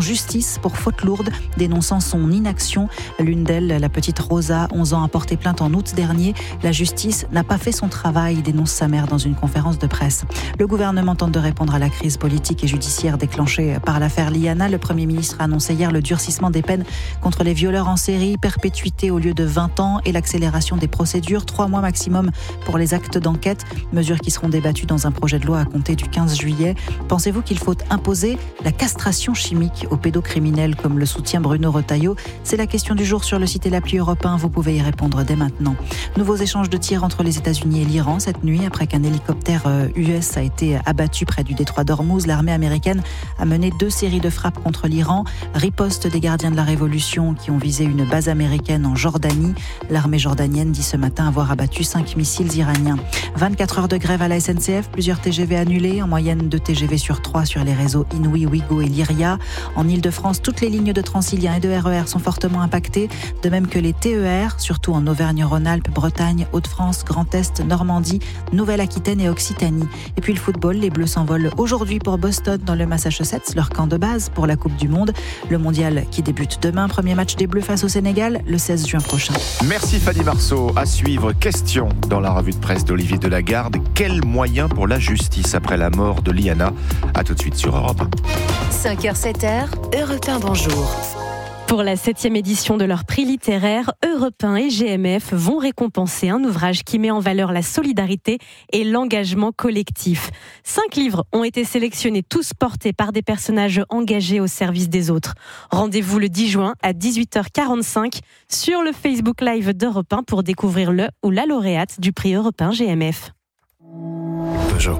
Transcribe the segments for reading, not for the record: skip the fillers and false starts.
justice pour faute lourde, dénonçant son inaction. L'une d'elles, la petite Rosa, 11 ans, a porté plainte en août dernier. La justice n'a pas fait son travail, dénonce sa mère dans une conférence de presse. Le gouvernement tente de répondre à la crise politique et judiciaire déclenchée par l'affaire Liana. Le Premier ministre a annoncé hier le durcissement des peines contre les violeurs en série, perpétuité au lieu de 20 ans et l'accélération des procédures, 3 mois maximum pour les actes d'enquête, mesures qui seront débattues dans un projet de loi à compter du 15 juillet. Pensez-vous qu'il faut imposer la castration chimique aux pédocriminels comme le soutient Bruno Retailleau? C'est la question du jour sur le site et l'appli Europe 1. Vous pouvez y répondre dès maintenant. Nouveaux échanges de tirs entre les États-Unis et l'Iran cette nuit après qu'un hélicoptère US a été abattu près du détroit d'Ormuz. L'armée américaine a mené 2 séries de frappes contre l'Iran. Riposte des gardiens de la Révolution qui ont visé une base américaine en Jordanie. L'armée jordanienne dit ce matin avoir abattu 5 missiles iraniens. 24 heures de grève à la SNCF, plusieurs TGV annulés, en moyenne 2 TGV sur 3 sur les réseaux Inouï, Ouigo et Lyria. En Ile-de-France, toutes les lignes de Transilien et de RER sont fortement impactées, de même que les TER, surtout en Auvergne-Rhône-Alpes, Bretagne, Hauts-de-France, Grand Est, Normandie, Nouvelle-Aquitaine et Occitanie. Et puis le football, les Bleus s'envolent aujourd'hui pour Boston dans le Massachusetts, leur camp de base pour la Coupe du Monde. Le mondial qui débute demain, premier match des Bleus face au Sénégal, le 16 juin prochain. Merci Fanny Marceau. À suivre, question dans la revue de presse d'Olivier Delagarde. Quels moyens pour la justice après la mort de Liana? A tout de suite sur Europe 1. 5h, 7h, Europe 1, bonjour. Pour la 7e édition de leur prix littéraire, Europe 1 et GMF vont récompenser un ouvrage qui met en valeur la solidarité et l'engagement collectif. 5 livres ont été sélectionnés, tous portés par des personnages engagés au service des autres. Rendez-vous le 10 juin à 18h45 sur le Facebook Live d'Europe 1 pour découvrir le ou la lauréate du prix Europe 1 GMF. Peugeot.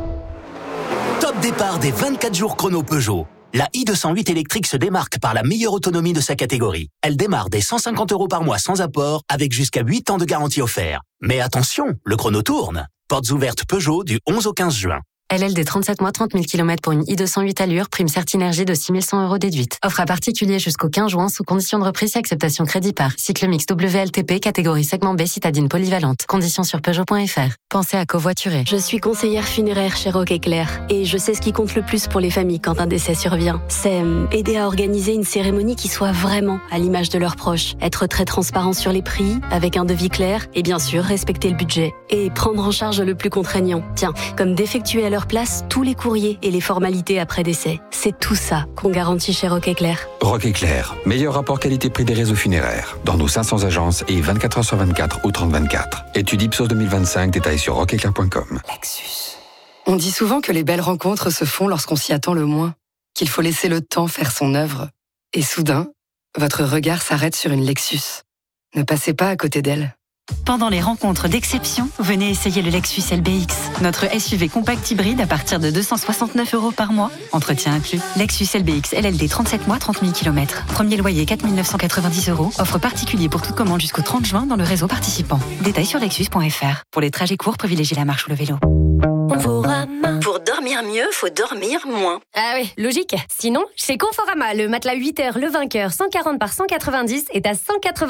Top départ des 24 jours chrono Peugeot. La i208 électrique se démarque par la meilleure autonomie de sa catégorie. Elle démarre dès 150 € par mois sans apport, avec jusqu'à 8 ans de garantie offert. Mais attention, le chrono tourne. Portes ouvertes Peugeot du 11 au 15 juin. LLD 37 mois, 30 000 km pour une i208 allure, prime Certinergie de 6 100 € déduite. Offre à particulier jusqu'au 15 juin sous condition de reprise et acceptation crédit par. Cycle mix WLTP, catégorie segment B, citadine polyvalente. Conditions sur Peugeot.fr. Pensez à covoiturer. Je suis conseillère funéraire chez Rock Éclair et je sais ce qui compte le plus pour les familles quand un décès survient. C'est aider à organiser une cérémonie qui soit vraiment à l'image de leurs proches. Être très transparent sur les prix, avec un devis clair et bien sûr respecter le budget. Et prendre en charge le plus contraignant. Tiens, comme d'effectuer à leur place tous les courriers et les formalités après décès. C'est tout ça qu'on garantit chez Rock Éclair. Rock Éclair, meilleur rapport qualité-prix des réseaux funéraires. Dans nos 500 agences et 24 heures sur 24 ou 30-24. Étude Ipsos 2025, détails sur rockeclair.com. Lexus. On dit souvent que les belles rencontres se font lorsqu'on s'y attend le moins. Qu'il faut laisser le temps faire son œuvre. Et soudain, votre regard s'arrête sur une Lexus. Ne passez pas à côté d'elle. Pendant les rencontres d'exception, venez essayer le Lexus LBX. Notre SUV compact hybride à partir de 269 € par mois. Entretien inclus. Lexus LBX LLD 37 mois, 30 000 km. Premier loyer 4 990 €. Offre particulier pour toute commande jusqu'au 30 juin dans le réseau participant. Détails sur lexus.fr. Pour les trajets courts, privilégiez la marche ou le vélo. Conforama. Pour dormir mieux, faut dormir moins. Ah oui, logique. Sinon, chez Conforama, le matelas 8h, le vainqueur, 140 par 190 est à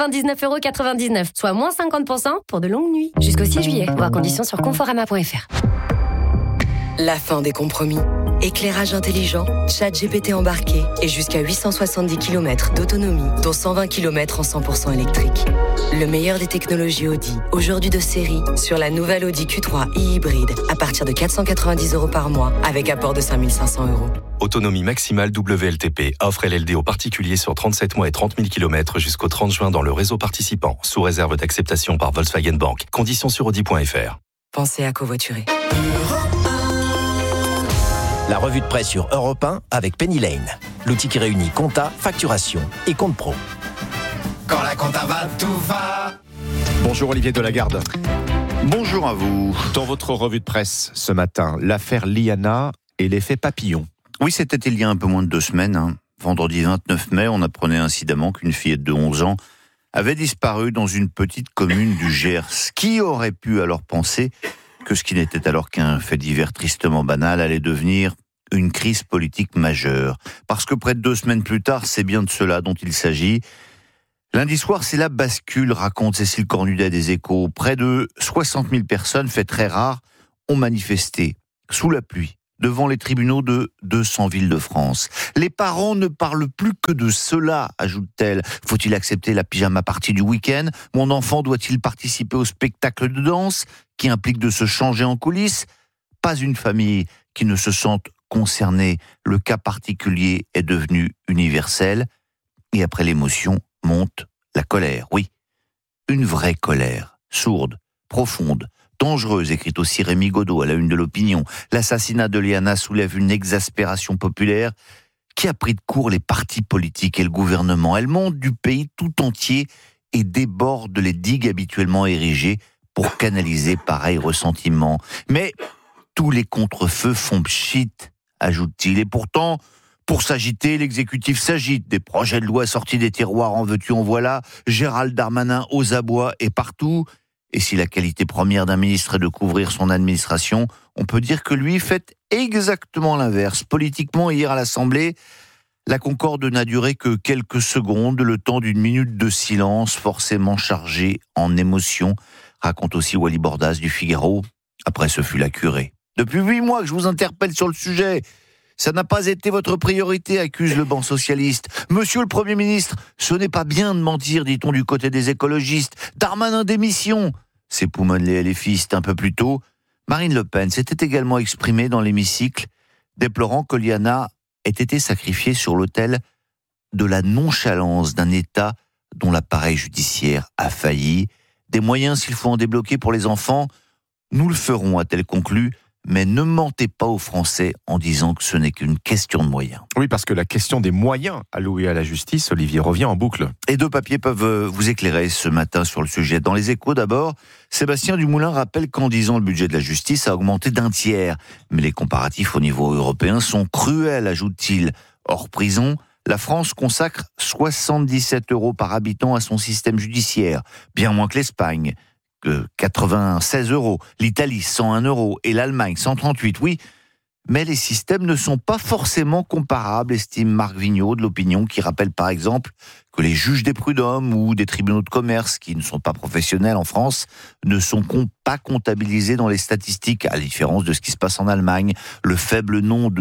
199,99 €, soit moins 50% pour de longues nuits. Jusqu'au 6 juillet. Voir conditions sur conforama.fr. La fin des compromis. Éclairage intelligent, chat GPT embarqué et jusqu'à 870 km d'autonomie, dont 120 km en 100% électrique. Le meilleur des technologies Audi, aujourd'hui de série, sur la nouvelle Audi Q3 e-hybride, à partir de 490 € par mois, avec apport de 5 500 €. Autonomie maximale WLTP. Offre LLD aux particuliers sur 37 mois et 30 000 km jusqu'au 30 juin dans le réseau participant, sous réserve d'acceptation par Volkswagen Bank. Conditions sur Audi.fr. Pensez à covoiturer. La revue de presse sur Europe 1 avec Penny Lane. L'outil qui réunit compta, facturation et compte pro. Quand la compta va, tout va. Bonjour Olivier Delagarde. Bonjour à vous. Dans votre revue de presse ce matin, l'affaire Liana et l'effet papillon. Oui, c'était il y a un peu moins de 2 semaines. Vendredi 29 mai, on apprenait incidemment qu'une fillette de 11 ans avait disparu dans une petite commune du Gers. Qui aurait pu alors penser que ce qui n'était alors qu'un fait divers tristement banal allait devenir une crise politique majeure? Parce que près de 2 semaines plus tard, c'est bien de cela dont il s'agit. Lundi soir, c'est la bascule, raconte Cécile Cornudet des Échos. Près de 60 000 personnes, fait très rare, ont manifesté sous la pluie, devant les tribunaux de 200 villes de France. Les parents ne parlent plus que de cela, ajoute-t-elle. Faut-il accepter la pyjama party du week-end ? Mon enfant doit-il participer au spectacle de danse qui implique de se changer en coulisses ? Pas une famille qui ne se sente concernée. Le cas particulier est devenu universel. Et après l'émotion, monte la colère. Oui, une vraie colère, sourde, profonde, dangereuse, écrit aussi Rémi Godot à la une de l'Opinion. L'assassinat de Liana soulève une exaspération populaire qui a pris de court les partis politiques et le gouvernement. Elle monte du pays tout entier et déborde les digues habituellement érigées pour canaliser pareil ressentiment. Mais tous les contre-feux font pchit, ajoute-t-il. Et pourtant, pour s'agiter, l'exécutif s'agite. Des projets de loi sortis des tiroirs en veux-tu, en voilà. Gérald Darmanin aux abois et partout. Et si la qualité première d'un ministre est de couvrir son administration, on peut dire que lui fait exactement l'inverse. Politiquement, hier à l'Assemblée, la concorde n'a duré que quelques secondes, le temps d'une minute de silence forcément chargée en émotions, raconte aussi Wally Bordas du Figaro. Après, ce fut la curée. Depuis 8 mois que je vous interpelle sur le sujet. Ça n'a pas été votre priorité, accuse le banc socialiste. Monsieur le Premier ministre, ce n'est pas bien de mentir, dit-on du côté des écologistes. Darmanin démission, s'époumonent les LFistes un peu plus tôt. Marine Le Pen s'était également exprimée dans l'hémicycle, déplorant que Liana ait été sacrifiée sur l'autel de la nonchalance d'un État dont l'appareil judiciaire a failli. Des moyens, s'il faut en débloquer pour les enfants, nous le ferons, a-t-elle conclu. Mais ne mentez pas aux Français en disant que ce n'est qu'une question de moyens. Oui, parce que la question des moyens alloués à la justice, Olivier, revient en boucle. Et 2 papiers peuvent vous éclairer ce matin sur le sujet. Dans les Échos d'abord, Sébastien Dumoulin rappelle qu'en 10 ans, le budget de la justice a augmenté d'1 tiers. Mais les comparatifs au niveau européen sont cruels, ajoute-t-il. Hors prison, la France consacre 77 € par habitant à son système judiciaire, bien moins que l'Espagne. 96 €, l'Italie 101 € et l'Allemagne 138, oui, mais les systèmes ne sont pas forcément comparables, estime Marc Vigneault de l'Opinion, qui rappelle par exemple que les juges des prud'hommes ou des tribunaux de commerce, qui ne sont pas professionnels en France, ne sont pas comptabilisés dans les statistiques, à la différence de ce qui se passe en Allemagne. Le faible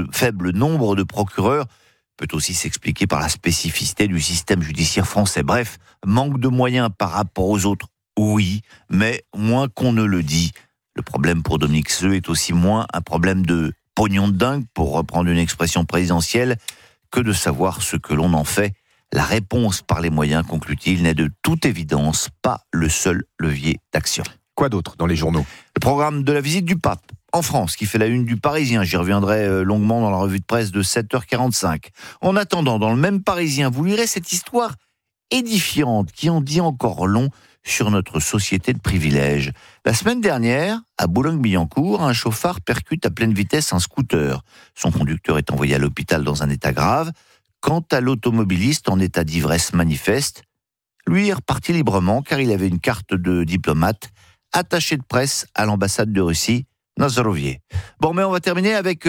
nombre de procureurs peut aussi s'expliquer par la spécificité du système judiciaire français. Bref, manque de moyens par rapport aux autres. Oui, mais moins qu'on ne le dit. Le problème pour Dominique Seux est aussi moins un problème de pognon de dingue, pour reprendre une expression présidentielle, que de savoir ce que l'on en fait. La réponse par les moyens, conclut-il, n'est de toute évidence pas le seul levier d'action. Quoi d'autre dans les journaux ? Le programme de la visite du pape en France, qui fait la une du Parisien. J'y reviendrai longuement dans la revue de presse de 7h45. En attendant, dans le même Parisien, vous lirez cette histoire édifiante qui en dit encore long sur notre société de privilèges. La semaine dernière, à Boulogne-Billancourt, un chauffard percute à pleine vitesse un scooter. Son conducteur est envoyé à l'hôpital dans un état grave. Quant à l'automobiliste en état d'ivresse manifeste, lui est reparti librement car il avait une carte de diplomate attachée de presse à l'ambassade de Russie, Nazarovier. Bon, mais on va terminer avec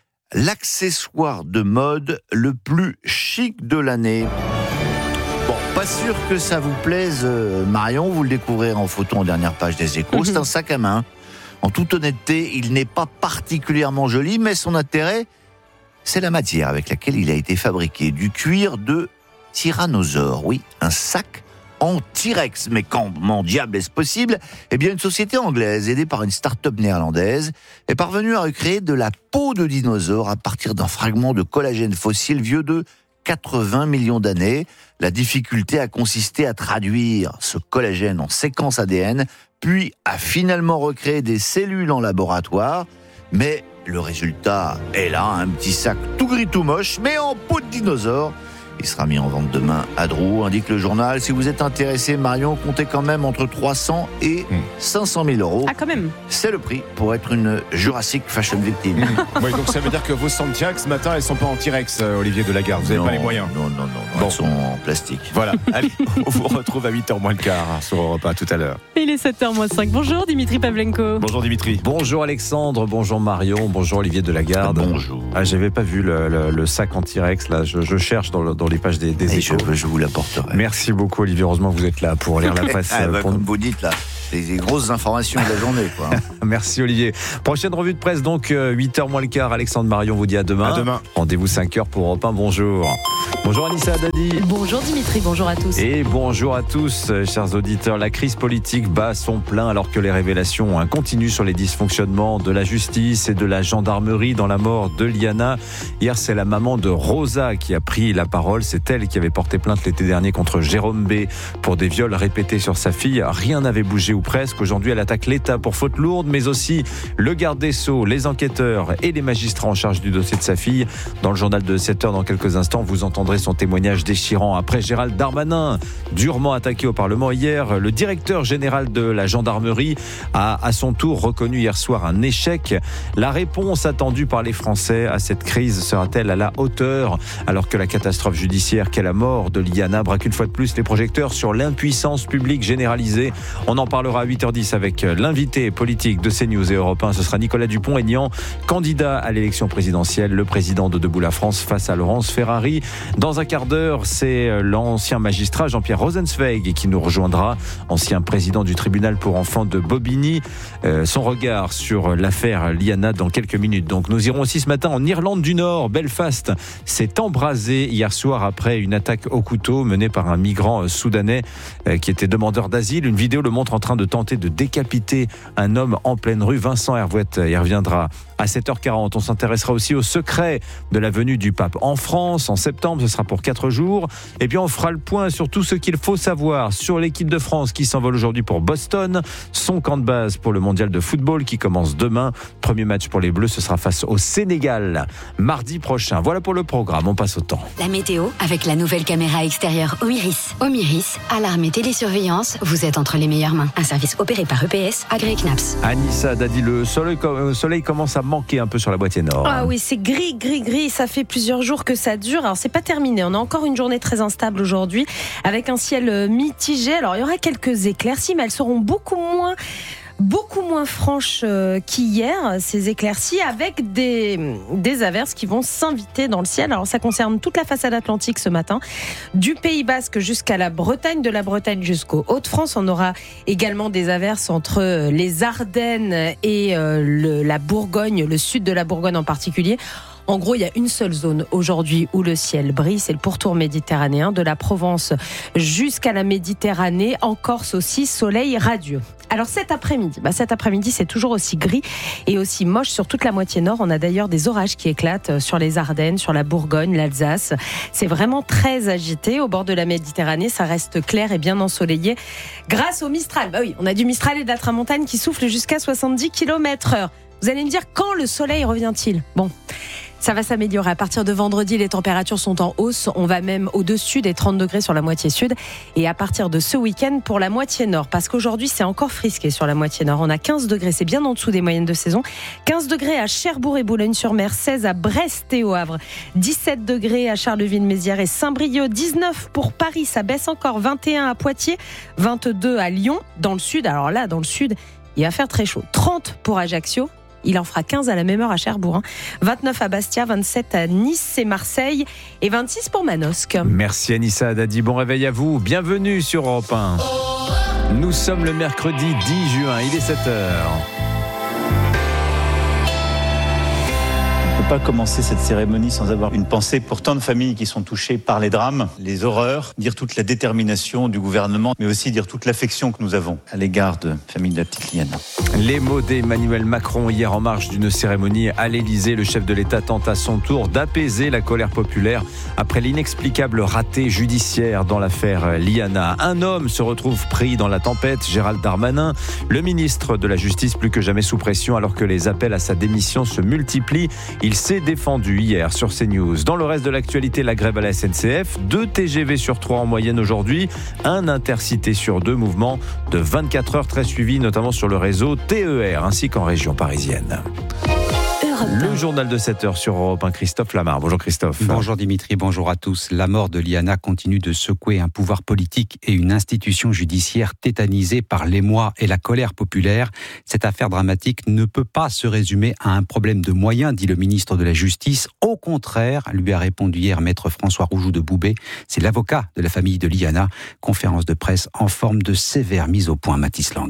l'accessoire de mode le plus chic de l'année. Bon, pas sûr que ça vous plaise, Marion, vous le découvrirez en photo en dernière page des Échos. C'est un sac à main. En toute honnêteté, il n'est pas particulièrement joli, mais son intérêt, c'est la matière avec laquelle il a été fabriqué. Du cuir de tyrannosaure, oui, un sac en T-Rex. Mais comment diable est-ce possible ? Eh bien, une société anglaise, aidée par une start-up néerlandaise, est parvenue à recréer de la peau de dinosaure à partir d'un fragment de collagène fossile vieux de 80 millions d'années. La difficulté a consisté à traduire ce collagène en séquence ADN, puis à finalement recréer des cellules en laboratoire. Mais le résultat est là, un petit sac tout gris tout moche, mais en peau de dinosaure. Il sera mis en vente demain à Drou, indique le journal. Si vous êtes intéressé, Marion, comptez quand même entre 300 et 500 000 €. Ah, quand même. C'est le prix pour être une Jurassic Fashion Victime. Oui, donc ça veut dire que vos Santiago, ce matin, elles sont pas en T-Rex, Olivier Delagarde. Vous n'avez pas les moyens. Non, bon. Elles sont en plastique. Voilà, allez, on vous retrouve à 8h moins le quart sur Europe 1 tout à l'heure. Il est 7h moins 5. Bonjour Dimitri Pavlenko. Bonjour Dimitri. Bonjour Alexandre, bonjour Marion, bonjour Olivier Delagarde. Bonjour. Ah, j'avais pas vu le sac en T-Rex, là, je cherche dans les pages des Échos. Je vous l'apporterai. Merci beaucoup Olivier, heureusement vous êtes là pour lire la presse. Comme vous dites là. les grosses informations de la journée, quoi. Merci Olivier. Prochaine revue de presse, donc 8h moins le quart. Alexandre Marion vous dit à demain. À demain. Rendez-vous 5h pour Europe 1. Bonjour. Bonjour Anissa Dadi. Bonjour Dimitri, bonjour à tous. Et bonjour à tous, chers auditeurs. La crise politique bat son plein alors que les révélations continuent sur les dysfonctionnements de la justice et de la gendarmerie dans la mort de Liana. Hier, c'est la maman de Rosa qui a pris la parole. C'est elle qui avait porté plainte l'été dernier contre Jérôme B. pour des viols répétés sur sa fille. Rien n'avait bougé ou presque. Aujourd'hui, elle attaque l'État pour faute lourde, mais aussi le garde des Sceaux, les enquêteurs et les magistrats en charge du dossier de sa fille. Dans le journal de 7h, dans quelques instants, vous entendrez son témoignage déchirant. Après Gérald Darmanin, durement attaqué au Parlement hier, le directeur général de la gendarmerie a à son tour reconnu hier soir un échec. La réponse attendue par les Français à cette crise sera-t-elle à la hauteur, alors que la catastrophe judiciaire qu'est la mort de Liana braque une fois de plus les projecteurs sur l'impuissance publique généralisée? On en parlera à 8h10 avec l'invité politique de CNews et Europe 1. Ce sera Nicolas Dupont-Aignan, candidat à l'élection présidentielle, le président de Debout la France face à Laurence Ferrari. Dans un quart d'heure, c'est l'ancien magistrat Jean-Pierre Rosenzweig qui nous rejoindra, ancien président du tribunal pour enfants de Bobigny. Son regard sur l'affaire Liana dans quelques minutes. Donc nous irons aussi ce matin en Irlande du Nord. Belfast s'est embrasé hier soir après une attaque au couteau menée par un migrant soudanais qui était demandeur d'asile. Une vidéo le montre en train de tenter de décapiter un homme en pleine rue. Vincent Hervouette y reviendra à 7h40. On s'intéressera aussi au secret de la venue du pape en France. En septembre, ce sera pour 4 jours. Et puis on fera le point sur tout ce qu'il faut savoir sur l'équipe de France qui s'envole aujourd'hui pour Boston. Son camp de base pour le mondial de football qui commence demain. Premier match pour les Bleus, ce sera face au Sénégal mardi prochain. Voilà pour le programme, on passe au temps. La météo avec la nouvelle caméra extérieure Omiris. Omiris, alarme et télésurveillance, vous êtes entre les meilleures mains. Un service opéré par EPS, agréé CNAPS. Anissa Dadi, le soleil commence à manquer un peu sur la moitié nord. Ah oui, c'est gris. Ça fait plusieurs jours que ça dure. Alors, c'est pas terminé. On a encore une journée très instable aujourd'hui avec un ciel mitigé. Alors, il y aura quelques éclaircies, mais elles seront beaucoup moins franches qu'hier, ces éclaircies, avec des averses qui vont s'inviter dans le ciel. Alors ça concerne toute la façade atlantique ce matin, du Pays Basque jusqu'à la Bretagne, de la Bretagne jusqu'aux Hauts-de-France. On aura également des averses entre les Ardennes et la Bourgogne, le sud de la Bourgogne en particulier. En gros, il y a une seule zone aujourd'hui où le ciel brille, c'est le pourtour méditerranéen, de la Provence jusqu'à la Méditerranée. En Corse aussi, soleil radieux. Alors cet après-midi, c'est toujours aussi gris et aussi moche sur toute la moitié nord. On a d'ailleurs des orages qui éclatent sur les Ardennes, sur la Bourgogne, l'Alsace. C'est vraiment très agité. Au bord de la Méditerranée, ça reste clair et bien ensoleillé grâce au Mistral. Bah oui, on a du Mistral et de la Tramontane qui soufflent jusqu'à 70 km/h. Vous allez me dire, quand le soleil revient-il ? Bon, ça va s'améliorer. À partir de vendredi, les températures sont en hausse. On va même au-dessus des 30 degrés sur la moitié sud. Et à partir de ce week-end, pour la moitié nord, parce qu'aujourd'hui, c'est encore frisqué sur la moitié nord. On a 15 degrés, c'est bien en dessous des moyennes de saison. 15 degrés à Cherbourg et Boulogne-sur-Mer, 16 à Brest et au Havre, 17 degrés à Charleville-Mézières et Saint-Brieuc, 19 pour Paris, ça baisse encore, 21 à Poitiers, 22 à Lyon, dans le sud. Alors là, dans le sud, il va faire très chaud. 30 pour Ajaccio. Il en fera 15 à la même heure à Cherbourg. 29 à Bastia, 27 à Nice et Marseille et 26 pour Manosque. Merci Anissa Dadi, bon réveil à vous. Bienvenue sur Europe 1. Nous sommes le mercredi 10 juin, il est 7h. On ne peut pas commencer cette cérémonie sans avoir une pensée pour tant de familles qui sont touchées par les drames, les horreurs, dire toute la détermination du gouvernement, mais aussi dire toute l'affection que nous avons à l'égard de la famille de la petite Liana. Les mots d'Emmanuel Macron hier en marge d'une cérémonie à l'Élysée. Le chef de l'État tente à son tour d'apaiser la colère populaire après l'inexplicable raté judiciaire dans l'affaire Liana. Un homme se retrouve pris dans la tempête, Gérald Darmanin, le ministre de la Justice plus que jamais sous pression alors que les appels à sa démission se multiplient. Il s'est défendu hier sur CNews. Dans le reste de l'actualité, la grève à la SNCF, 2 TGV sur 3 en moyenne aujourd'hui, 1 intercité sur 2, mouvement de 24 heures très suivi notamment sur le réseau TER ainsi qu'en région parisienne. Le journal de 7h sur Europe 1, Christophe Lamar. Bonjour Christophe. Bonjour Dimitri, bonjour à tous. La mort de Liana continue de secouer un pouvoir politique et une institution judiciaire tétanisée par l'émoi et la colère populaire. Cette affaire dramatique ne peut pas se résumer à un problème de moyens, dit le ministre de la Justice. Au contraire, lui a répondu hier maître François Roujoux de Boubé. C'est l'avocat de la famille de Liana. Conférence de presse en forme de sévère mise au point, Mathis Lang.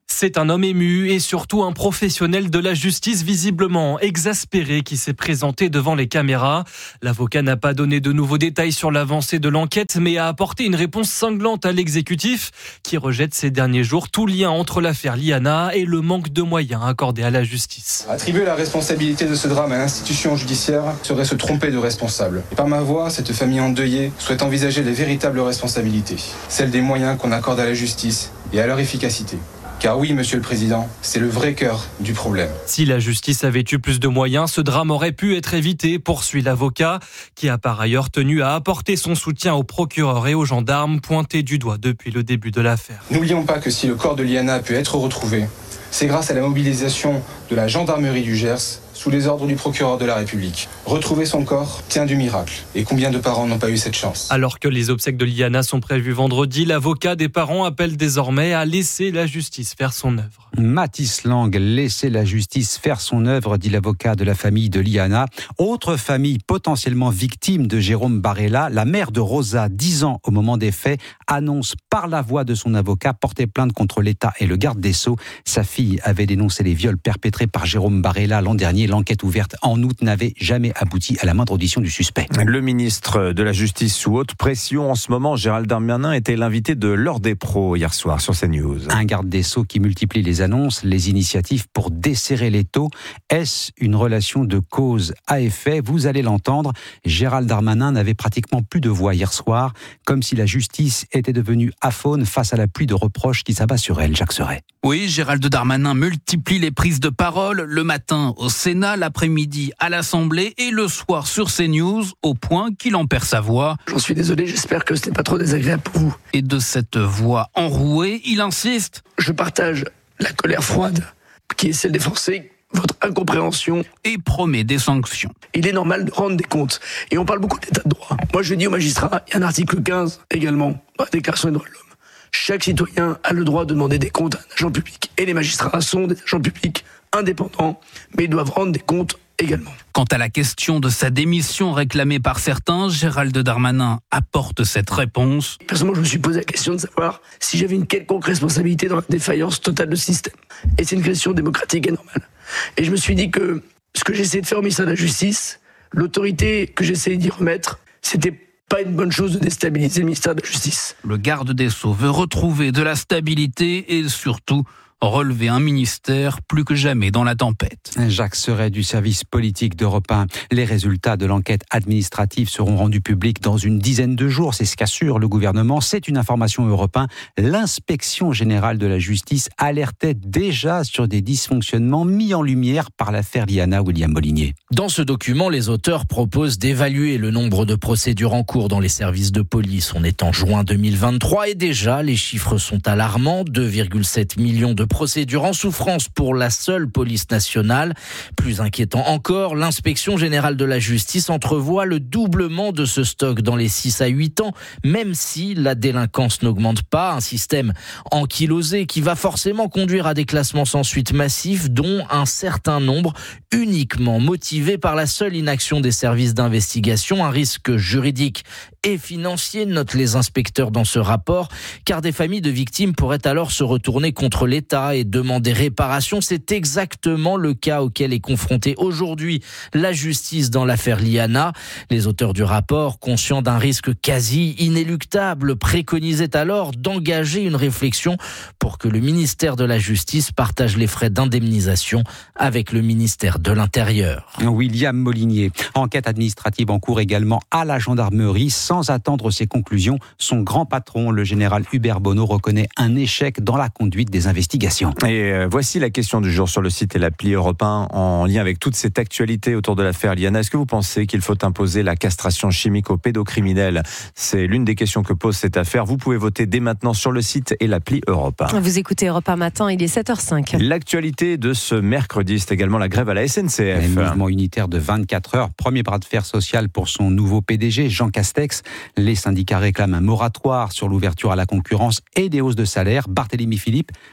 C'est un homme ému et surtout un professionnel de la justice visiblement exaspéré qui s'est présenté devant les caméras. L'avocat n'a pas donné de nouveaux détails sur l'avancée de l'enquête, mais a apporté une réponse cinglante à l'exécutif qui rejette ces derniers jours tout lien entre l'affaire Liana et le manque de moyens accordés à la justice. Attribuer la responsabilité de ce drame à l'institution judiciaire serait se tromper de responsable. Et par ma voix, cette famille endeuillée souhaite envisager les véritables responsabilités, celles des moyens qu'on accorde à la justice et à leur efficacité. Car oui, Monsieur le Président, c'est le vrai cœur du problème. Si la justice avait eu plus de moyens, ce drame aurait pu être évité, poursuit l'avocat, qui a par ailleurs tenu à apporter son soutien aux procureurs et aux gendarmes pointés du doigt depuis le début de l'affaire. N'oublions pas que si le corps de Liana a pu être retrouvé, c'est grâce à la mobilisation de la gendarmerie du Gers, sous les ordres du procureur de la République. Retrouver son corps tient du miracle. Et combien de parents n'ont pas eu cette chance ? Alors que les obsèques de Liana sont prévues vendredi, l'avocat des parents appelle désormais à laisser la justice faire son œuvre. Mathis Lang, laisser la justice faire son œuvre, dit l'avocat de la famille de Liana. Autre famille potentiellement victime de Jérôme Barella, la mère de Rosa, 10 ans au moment des faits, annonce par la voix de son avocat porter plainte contre l'État et le garde des Sceaux. Sa fille avait dénoncé les viols perpétrés par Jérôme Barella l'an dernier. L'enquête ouverte en août n'avait jamais abouti à la moindre audition du suspect. Le ministre de la Justice sous haute pression en ce moment, Gérald Darmanin, était l'invité de l'Heure des pros hier soir sur CNews. Un garde des Sceaux qui multiplie les annonces, les initiatives pour desserrer les taux. Est-ce une relation de cause à effet ? Vous allez l'entendre, Gérald Darmanin n'avait pratiquement plus de voix hier soir, comme si la justice était devenue aphone face à la pluie de reproches qui s'abat sur elle. Jacques Serret. Oui, Gérald Darmanin multiplie les prises de parole, le matin au Sénat, l'après-midi à l'Assemblée et le soir sur CNews, au point qu'il en perd sa voix. J'en suis désolé, j'espère que ce n'est pas trop désagréable pour vous. Et de cette voix enrouée, il insiste. Je partage la colère froide qui est celle des Français, votre incompréhension. Et promet des sanctions. Il est normal de rendre des comptes. Et on parle beaucoup d'état de droit. Moi je dis aux magistrats, il y a un article 15 également, dans la Déclaration des droits de l'homme. Chaque citoyen a le droit de demander des comptes à un agent public. Et les magistrats sont des agents publics indépendants, mais ils doivent rendre des comptes également. Quant à la question de sa démission réclamée par certains, Gérald Darmanin apporte cette réponse. Personnellement, je me suis posé la question de savoir si j'avais une quelconque responsabilité dans la défaillance totale de ce système. Et c'est une question démocratique et normale. Et je me suis dit que ce que j'essayais de faire au ministère de la Justice, l'autorité que j'essayais d'y remettre, c'était pas une bonne chose de déstabiliser le ministère de la Justice. Le garde des Sceaux veut retrouver de la stabilité et surtout relever un ministère plus que jamais dans la tempête. Jacques Serret du service politique d'Europe 1. Les résultats de l'enquête administrative seront rendus publics dans une dizaine de jours. C'est ce qu'assure le gouvernement. C'est une information Europe 1. L'inspection générale de la justice alertait déjà sur des dysfonctionnements mis en lumière par l'affaire Liana. William Molinier. Dans ce document, les auteurs proposent d'évaluer le nombre de procédures en cours dans les services de police. On est en juin 2023 et déjà les chiffres sont alarmants. 2,7 millions de procédures en souffrance pour la seule police nationale. Plus inquiétant encore, l'inspection générale de la justice entrevoit le doublement de ce stock dans les 6 à 8 ans, même si la délinquance n'augmente pas. Un système ankylosé qui va forcément conduire à des classements sans suite massifs, dont un certain nombre uniquement motivés par la seule inaction des services d'investigation. Un risque juridique et financier, notent les inspecteurs dans ce rapport, car des familles de victimes pourraient alors se retourner contre l'État et demander réparation. C'est exactement le cas auquel est confrontée aujourd'hui la justice dans l'affaire Liana. Les auteurs du rapport, conscients d'un risque quasi inéluctable, préconisaient alors d'engager une réflexion pour que le ministère de la Justice partage les frais d'indemnisation avec le ministère de l'Intérieur. William Molinier. Enquête administrative en cours également à la gendarmerie. Sans attendre ses conclusions, son grand patron, le général Hubert Bonneau, reconnaît un échec dans la conduite des investigations. Et voici la question du jour sur le site et l'appli Europe 1 en lien avec toute cette actualité autour de l'affaire Liana. Est-ce que vous pensez qu'il faut imposer la castration chimique aux pédocriminels ? C'est l'une des questions que pose cette affaire. Vous pouvez voter dès maintenant sur le site et l'appli Europe 1. Vous écoutez Europe 1 matin, il est 7h05. L'actualité de ce mercredi, c'est également la grève à la SNCF. Un mouvement unitaire de 24 heures. Premier bras de fer social pour son nouveau PDG, Jean Castex. Les syndicats réclament un moratoire sur l'ouverture à la concurrence et des hausses de salaire. Barthélémy Philippe, la direction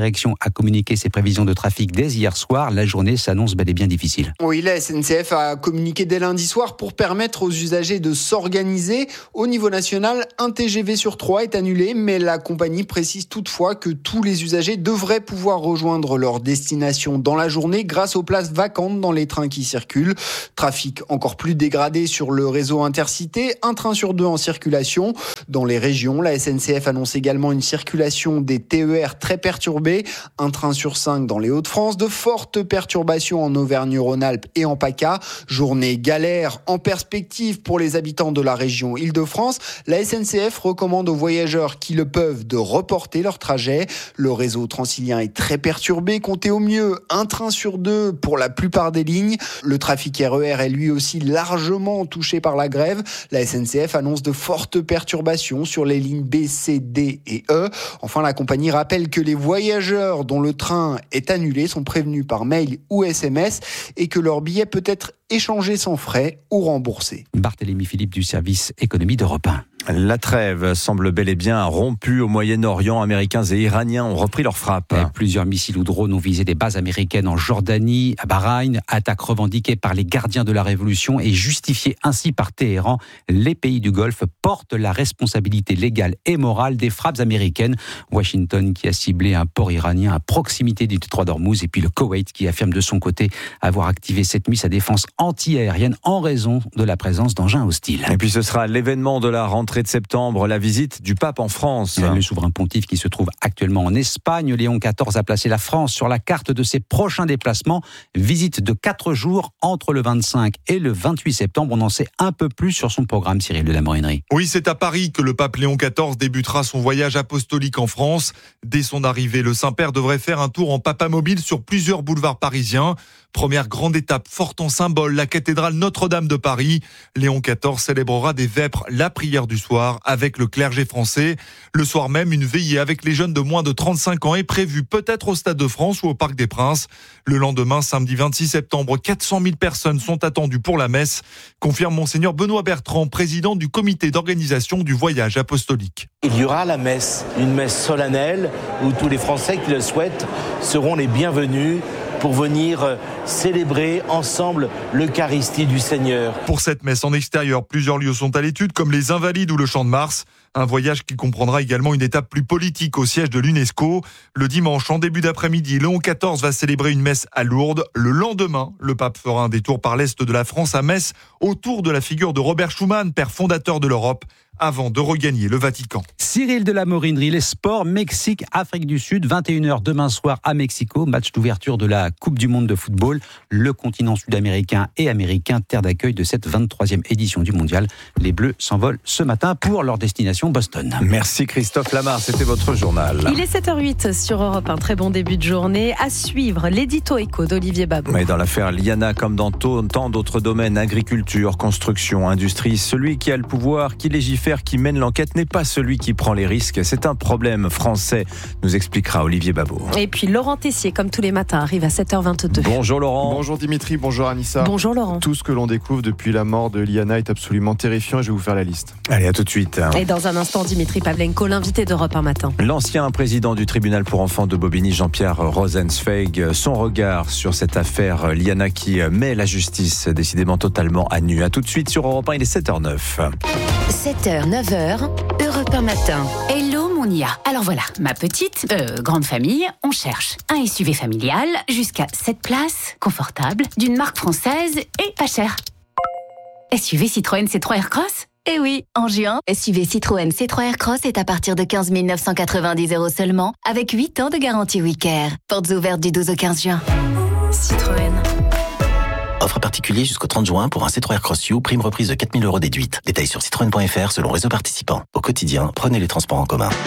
direction a communiqué ses prévisions de trafic dès hier soir. La journée s'annonce bel et bien difficile. Oui, la SNCF a communiqué dès lundi soir pour permettre aux usagers de s'organiser. Au niveau national, un TGV sur 3 est annulé, mais la compagnie précise toutefois que tous les usagers devraient pouvoir rejoindre leur destination dans la journée grâce aux places vacantes dans les trains qui circulent. Trafic encore plus dégradé sur le réseau Intercité, un train sur 2 en circulation. Dans les régions, la SNCF annonce également une circulation des TER très perturbée, un train sur 5 dans les Hauts-de-France, de fortes perturbations en Auvergne-Rhône-Alpes et en PACA. Journée galère en perspective pour les habitants de la région Île-de-France. La SNCF recommande aux voyageurs qui le peuvent de reporter leur trajet. Le réseau transilien est très perturbé, comptez au mieux un train sur 2 pour la plupart des lignes. Le trafic RER est lui aussi largement touché par la grève. La SNCF annonce de fortes perturbations sur les lignes B, C, D et E. Enfin, la compagnie rappelle que les voyageurs dont le train est annulé sont prévenus par mail ou SMS et que leur billet peut être échangé sans frais ou remboursé. Barthélémy Philippe du service économie d'Europe 1. La trêve semble bel et bien rompue au Moyen-Orient. Américains et Iraniens ont repris leur frappe. Plusieurs missiles ou drones ont visé des bases américaines en Jordanie, à Bahreïn. Attaque revendiquée par les gardiens de la révolution et justifiée ainsi par Téhéran. Les pays du Golfe portent la responsabilité légale et morale des frappes américaines. Washington qui a ciblé un port iranien à proximité du détroit d'Ormuz, et puis le Koweït qui affirme de son côté avoir activé cette nuit sa défense anti-aérienne en raison de la présence d'engins hostiles. Et puis ce sera l'événement de la rentrée de septembre, la visite du pape en France. Le souverain pontife qui se trouve actuellement en Espagne, Léon XIV a placé la France sur la carte de ses prochains déplacements. Visite de 4 jours entre le 25 et le 28 septembre. On en sait un peu plus sur son programme, Cyril de la Morinerie. Oui, c'est à Paris que le pape Léon XIV débutera son voyage apostolique en France. Dès son arrivée, le Saint-Père devrait faire un tour en papamobile sur plusieurs boulevards parisiens. Première grande étape forte en symbole, la cathédrale Notre-Dame de Paris. Léon XIV célébrera des vêpres, la prière du soir avec le clergé français. Le soir même, une veillée avec les jeunes de moins de 35 ans est prévue, peut-être au Stade de France ou au Parc des Princes. Le lendemain, samedi 26 septembre, 400 000 personnes sont attendues pour la messe, confirme Monseigneur Benoît Bertrand, président du comité d'organisation du voyage apostolique. Il y aura la messe, une messe solennelle où tous les Français qui le souhaitent seront les bienvenus pour venir célébrer ensemble l'Eucharistie du Seigneur. Pour cette messe en extérieur, plusieurs lieux sont à l'étude, comme les Invalides ou le Champ de Mars. Un voyage qui comprendra également une étape plus politique au siège de l'UNESCO. Le dimanche, en début d'après-midi, Léon XIV va célébrer une messe à Lourdes. Le lendemain, le pape fera un détour par l'est de la France à Metz, autour de la figure de Robert Schuman, père fondateur de l'Europe, avant de regagner le Vatican. Cyril de la Morinerie, les sports, Mexique, Afrique du Sud, 21h demain soir à Mexico, match d'ouverture de la Coupe du Monde de football. Le continent sud-américain et américain, terre d'accueil de cette 23e édition du Mondial. Les Bleus s'envolent ce matin pour leur destination Boston. Merci Christophe Lamar, c'était votre journal. Il est 7h08 sur Europe 1, très bon début de journée. À suivre, l'édito éco d'Olivier Babot. Mais dans l'affaire Liana, comme dans tant d'autres domaines, agriculture, construction, industrie, celui qui a le pouvoir, qui légifère, qui mène l'enquête n'est pas celui qui prend les risques. C'est un problème français, nous expliquera Olivier Babot. Et puis Laurent Tessier, comme tous les matins, arrive à 7h22. Bonjour Laurent. Bonjour Dimitri, bonjour Anissa. Bonjour Laurent. Tout ce que l'on découvre depuis la mort de Liana est absolument terrifiant et je vais vous faire la liste. Allez, à tout de suite. Et dans un instant, Dimitri Pavlenko, l'invité d'Europe 1 matin. L'ancien président du tribunal pour enfants de Bobigny, Jean-Pierre Rosenzweig, son regard sur cette affaire Liana qui met la justice décidément totalement à nu. À tout de suite sur Europe 1, il est 7h09. 7h, 9h, Europe 1 matin. Hello Monia. Alors voilà, ma petite, grande famille, on cherche un SUV familial jusqu'à 7 places, confortable, d'une marque française et pas cher. SUV Citroën C3 Aircross ? Eh oui, en juin, SUV Citroën C3 Aircross est à partir de 15 990 € seulement, avec 8 ans de garantie WeCare. Portes ouvertes du 12 au 15 juin. Citroën. Offre particulier jusqu'au 30 juin pour un C3 Aircross U, prime reprise de 4 000 € déduite. Détails sur citroën.fr selon réseau participant. Au quotidien, prenez les transports en commun.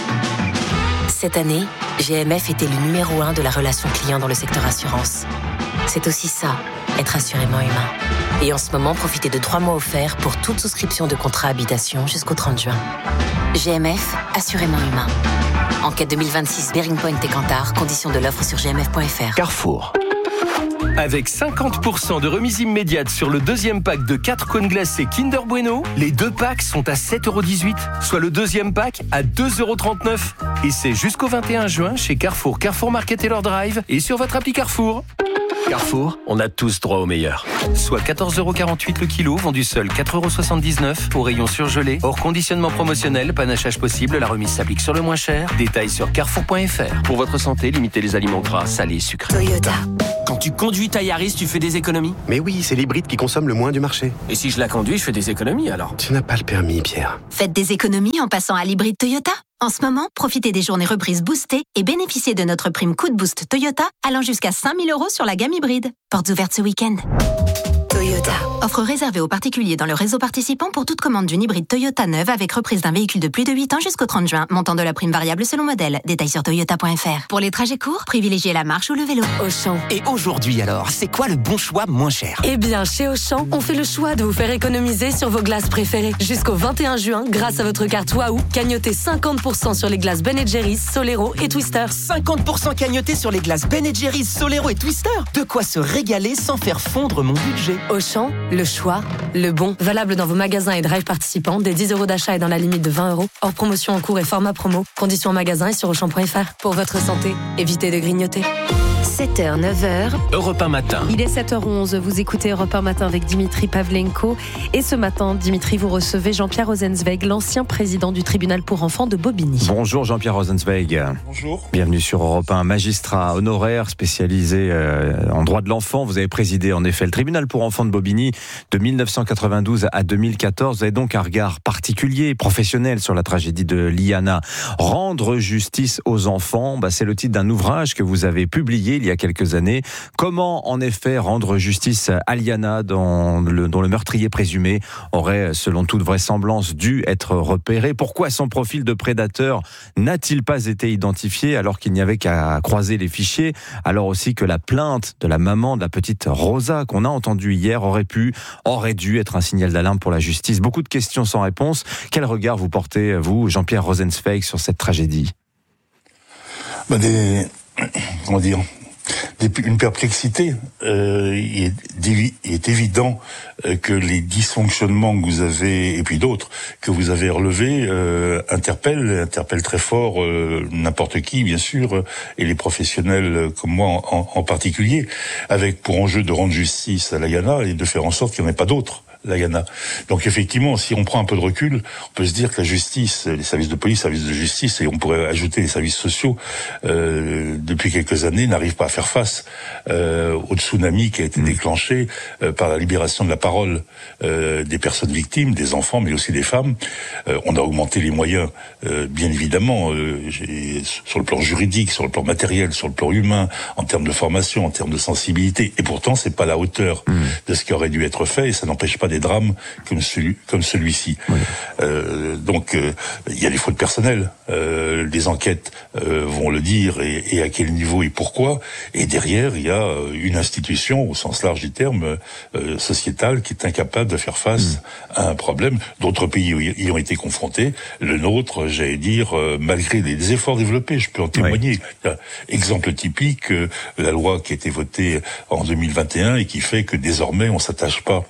Cette année, GMF était le numéro 1 de la relation client dans le secteur assurance. C'est aussi ça, être assurément humain. Et en ce moment, profitez de 3 mois offerts pour toute souscription de contrat habitation jusqu'au 30 juin. GMF, assurément humain. Enquête 2026, Bearing Point et Kantar, conditions de l'offre sur gmf.fr. Carrefour. Avec 50% de remise immédiate sur le deuxième pack de 4 cônes glacés Kinder Bueno, les 2 packs sont à 7,18 €, soit le deuxième pack à 2,39 €. Et c'est jusqu'au 21 juin chez Carrefour, Carrefour Market Taylor Drive et sur votre appli Carrefour. Carrefour, on a tous droit au meilleur. Soit 14,48 € le kilo, vendu seul 4,79 € au rayon surgelé. Hors conditionnement promotionnel, panachage possible, la remise s'applique sur le moins cher. Détails sur carrefour.fr. Pour votre santé, limitez les aliments gras, salés et sucrés. Toyota. Quand tu conduis ta Yaris, tu fais des économies? Mais oui, c'est l'hybride qui consomme le moins du marché. Et si je la conduis, je fais des économies alors? Tu n'as pas le permis, Pierre. Faites des économies en passant à l'hybride Toyota. En ce moment, profitez des journées reprises boostées et bénéficiez de notre prime coup de boost Toyota allant jusqu'à 5 000 € sur la gamme hybride. Portes ouvertes ce week-end. Toyota. Offre réservée aux particuliers dans le réseau participant pour toute commande d'une hybride Toyota neuve avec reprise d'un véhicule de plus de 8 ans jusqu'au 30 juin. Montant de la prime variable selon modèle. Détails sur toyota.fr. Pour les trajets courts, privilégiez la marche ou le vélo. Auchan. Et aujourd'hui alors, c'est quoi le bon choix moins cher? Eh bien, chez Auchan, on fait le choix de vous faire économiser sur vos glaces préférées. Jusqu'au 21 juin, grâce à votre carte Waouh, cagnotez 50% sur les glaces Ben & Jerry's, Solero et Twister. 50% cagnoté sur les glaces Ben & Jerry's, Solero et Twister. De quoi se régaler sans faire fondre mon budget. Auchan, le choix, le bon. Valable dans vos magasins et drive participants, dès 10 € d'achat et dans la limite de 20 €. Hors promotion en cours et format promo. Conditions en magasin et sur Auchan.fr. Pour votre santé, évitez de grignoter. 7h, 9h. Europe 1 matin. Il est 7h11, vous écoutez Europe 1 matin avec Dimitri Pavlenko. Et ce matin, Dimitri, vous recevez Jean-Pierre Rosenzweig, l'ancien président du tribunal pour enfants de Bobigny. Bonjour Jean-Pierre Rosenzweig. Bonjour. Bienvenue sur Europe 1, magistrat honoraire spécialisé en droit de l'enfant. Vous avez présidé en effet le tribunal pour enfants de Bobigny de 1992 à 2014. Vous avez donc un regard particulier, professionnel sur la tragédie de Liana. Rendre justice aux enfants, c'est le titre d'un ouvrage que vous avez publié il y a quelques années. Comment, en effet, rendre justice à Liana, dont le meurtrier présumé aurait, selon toute vraisemblance, dû être repéré? Pourquoi son profil de prédateur n'a-t-il pas été identifié alors qu'il n'y avait qu'à croiser les fichiers? Alors aussi que la plainte de la maman de la petite Rosa, qu'on a entendue hier, aurait dû être un signal d'alarme pour la justice. Beaucoup de questions sans réponse. Quel regard vous portez, vous, Jean-Pierre Rosenzweig, sur cette tragédie? Une perplexité. Il est évident que les dysfonctionnements que vous avez, et puis d'autres, que vous avez relevés, interpellent très fort n'importe qui, bien sûr, et les professionnels comme moi en particulier, avec pour enjeu de rendre justice à Liana et de faire en sorte qu'il n'y en ait pas d'autres. Liana. Donc effectivement, si on prend un peu de recul, on peut se dire que la justice, les services de police, les services de justice, et on pourrait ajouter les services sociaux, depuis quelques années, n'arrivent pas à faire face au tsunami qui a été déclenché par la libération de la parole des personnes victimes, des enfants, mais aussi des femmes. On a augmenté les moyens, bien évidemment, sur le plan juridique, sur le plan matériel, sur le plan humain, en termes de formation, en termes de sensibilité. Et pourtant, c'est pas à la hauteur de ce qui aurait dû être fait, et ça n'empêche pas des drames comme celui-ci. Oui. Donc, il y a des fautes personnelles. Les enquêtes vont le dire, et à quel niveau et pourquoi. Et derrière, il y a une institution, au sens large du terme, sociétale, qui est incapable de faire face à un problème. D'autres pays y ont été confrontés. Le nôtre, j'allais dire, malgré des efforts développés, je peux en témoigner. Oui. Exemple typique, la loi qui a été votée en 2021 et qui fait que désormais, on s'attache pas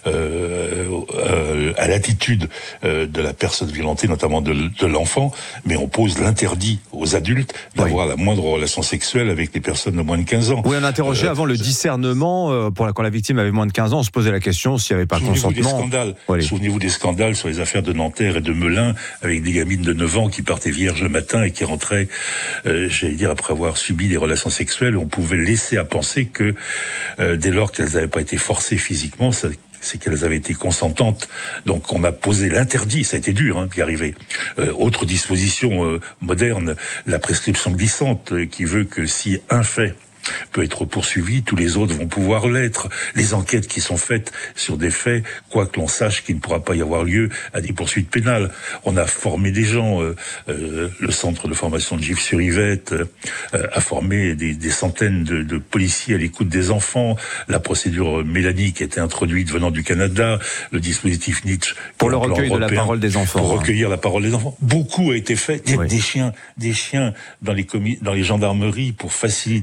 à l'attitude de la personne violentée, notamment de l'enfant, mais on pose l'interdit aux adultes d'avoir la moindre relation sexuelle avec les personnes de moins de 15 ans. Oui, on interrogeait avant le discernement, quand la victime avait moins de 15 ans, on se posait la question s'il n'y avait pas consentement. Souvenez-vous des scandales sur les affaires de Nanterre et de Melun, avec des gamines de 9 ans qui partaient vierges le matin et qui rentraient, j'allais dire, après avoir subi des relations sexuelles. On pouvait laisser à penser que, dès lors qu'elles n'avaient pas été forcées physiquement, c'est qu'elles avaient été consentantes. Donc on a posé l'interdit, ça a été dur d'y arriver. Autre disposition moderne, la prescription glissante, qui veut que si un fait peut être poursuivi, tous les autres vont pouvoir l'être. Les enquêtes qui sont faites sur des faits, quoi que l'on sache qu'il ne pourra pas y avoir lieu à des poursuites pénales. On a formé des gens, le centre de formation de Gif-sur-Yvette a formé des centaines de policiers à l'écoute des enfants, la procédure Mélanie qui a été introduite venant du Canada, le dispositif Nietzsche pour le recueil de la parole des enfants. Pour recueillir la parole des enfants. Beaucoup a été fait. Des chiens dans les gendarmeries pour faciliter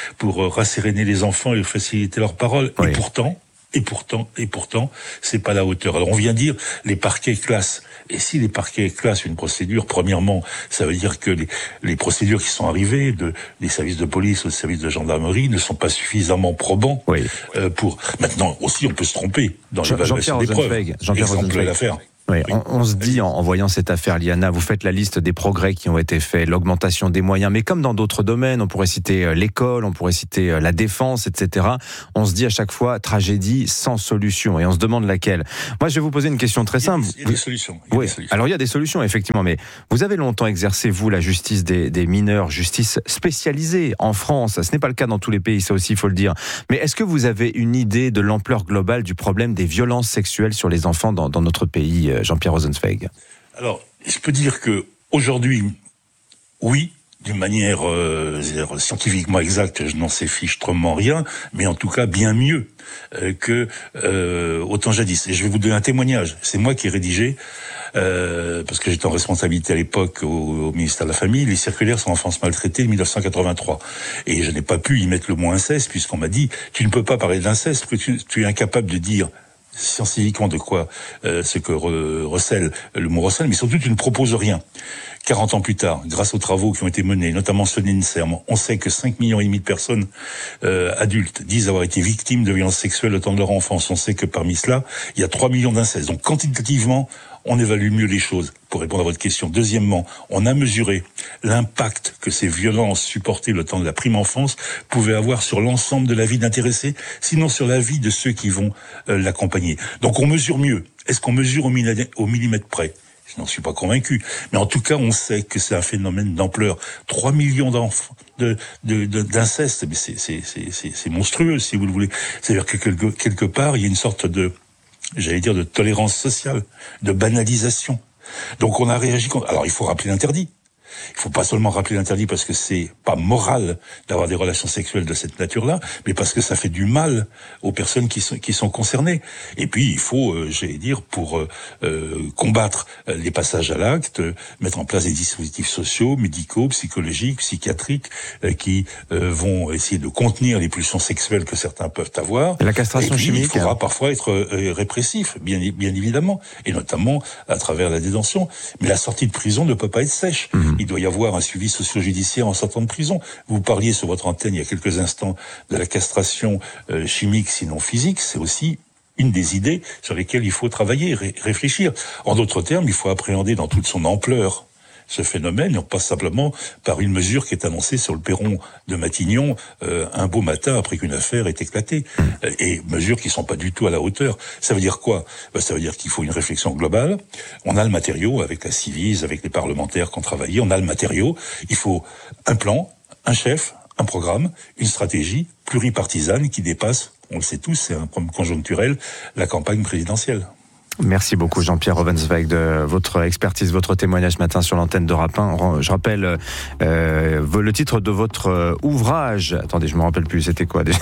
pour rasséréner les enfants et faciliter leur parole. Oui. Et pourtant, c'est pas la hauteur. Alors on vient dire les parquets classent. Et si les parquets classent une procédure, premièrement, ça veut dire que les procédures qui sont arrivées des services de police ou des services de gendarmerie ne sont pas suffisamment probants pour. Maintenant aussi, on peut se tromper dans l'évaluation des preuves. Exemple l'affaire. Oui, on se dit en voyant cette affaire Liana, vous faites la liste des progrès qui ont été faits, l'augmentation des moyens, mais comme dans d'autres domaines, on pourrait citer l'école, on pourrait citer la défense, etc. On se dit à chaque fois tragédie sans solution, et on se demande laquelle. Moi, je vais vous poser une question très simple. Il y a des solutions. Alors il y a des solutions effectivement, mais vous avez longtemps exercé vous la justice des mineurs, justice spécialisée en France. Ce n'est pas le cas dans tous les pays, ça aussi il faut le dire. Mais est-ce que vous avez une idée de l'ampleur globale du problème des violences sexuelles sur les enfants dans notre pays? Jean-Pierre Rosenzweig. Alors, je peux dire que aujourd'hui, oui, d'une manière scientifiquement exacte, je n'en sais fichtrement rien, mais en tout cas bien mieux que autant jadis. Et je vais vous donner un témoignage. C'est moi qui ai rédigé, parce que j'étais en responsabilité à l'époque au ministère de la Famille, les circulaires sur l'enfance maltraitée de 1983. Et je n'ai pas pu y mettre le mot inceste, puisqu'on m'a dit, tu ne peux pas parler d'inceste, parce que tu es incapable de dire scientifiquement de quoi ce que recèle le mot recèle, mais surtout tu ne proposes rien. 40 ans plus tard, grâce aux travaux qui ont été menés, notamment ceux de l'INSERM, on sait que 5,5 millions de personnes adultes disent avoir été victimes de violences sexuelles au temps de leur enfance. On sait que parmi cela, il y a 3 millions d'incestes. Donc quantitativement, on évalue mieux les choses, pour répondre à votre question. Deuxièmement, on a mesuré l'impact que ces violences supportées le temps de la prime enfance pouvaient avoir sur l'ensemble de la vie d'intéressés, sinon sur la vie de ceux qui vont l'accompagner. Donc on mesure mieux. Est-ce qu'on mesure au millimètre près ? Je n'en suis pas convaincu. Mais en tout cas, on sait que c'est un phénomène d'ampleur. 3 millions d'enfants d'inceste, mais c'est monstrueux, si vous le voulez. C'est-à-dire que quelque part, il y a une sorte de tolérance sociale, de banalisation. Donc on a réagi contre. Alors il faut rappeler l'interdit. Il faut pas seulement rappeler l'interdit parce que c'est pas moral d'avoir des relations sexuelles de cette nature-là, mais parce que ça fait du mal aux personnes qui sont concernées. Et puis il faut, pour combattre les passages à l'acte, mettre en place des dispositifs sociaux, médicaux, psychologiques, psychiatriques, qui vont essayer de contenir les pulsions sexuelles que certains peuvent avoir. La castration chimique. Il faudra parfois être répressif, bien évidemment, et notamment à travers la détention. Mais la sortie de prison ne peut pas être sèche. Il doit y avoir un suivi socio-judiciaire en sortant de prison. Vous parliez sur votre antenne il y a quelques instants de la castration chimique, sinon physique. C'est aussi une des idées sur lesquelles il faut travailler, réfléchir. En d'autres termes, il faut appréhender dans toute son ampleur ce phénomène, non pas simplement par une mesure qui est annoncée sur le perron de Matignon un beau matin après qu'une affaire est éclatée. Et mesures qui sont pas du tout à la hauteur. Ça veut dire quoi ? Ça veut dire qu'il faut une réflexion globale. On a le matériau avec la Civise, avec les parlementaires qui ont travaillé. On a le matériau. Il faut un plan, un chef, un programme, une stratégie pluripartisane qui dépasse, on le sait tous, c'est un problème conjoncturel, la campagne présidentielle. Merci beaucoup Jean-Pierre Rosenzweig de votre expertise, votre témoignage ce matin sur l'antenne d'Europe 1. Je rappelle le titre de votre ouvrage. Attendez, je me rappelle plus, c'était quoi déjà ?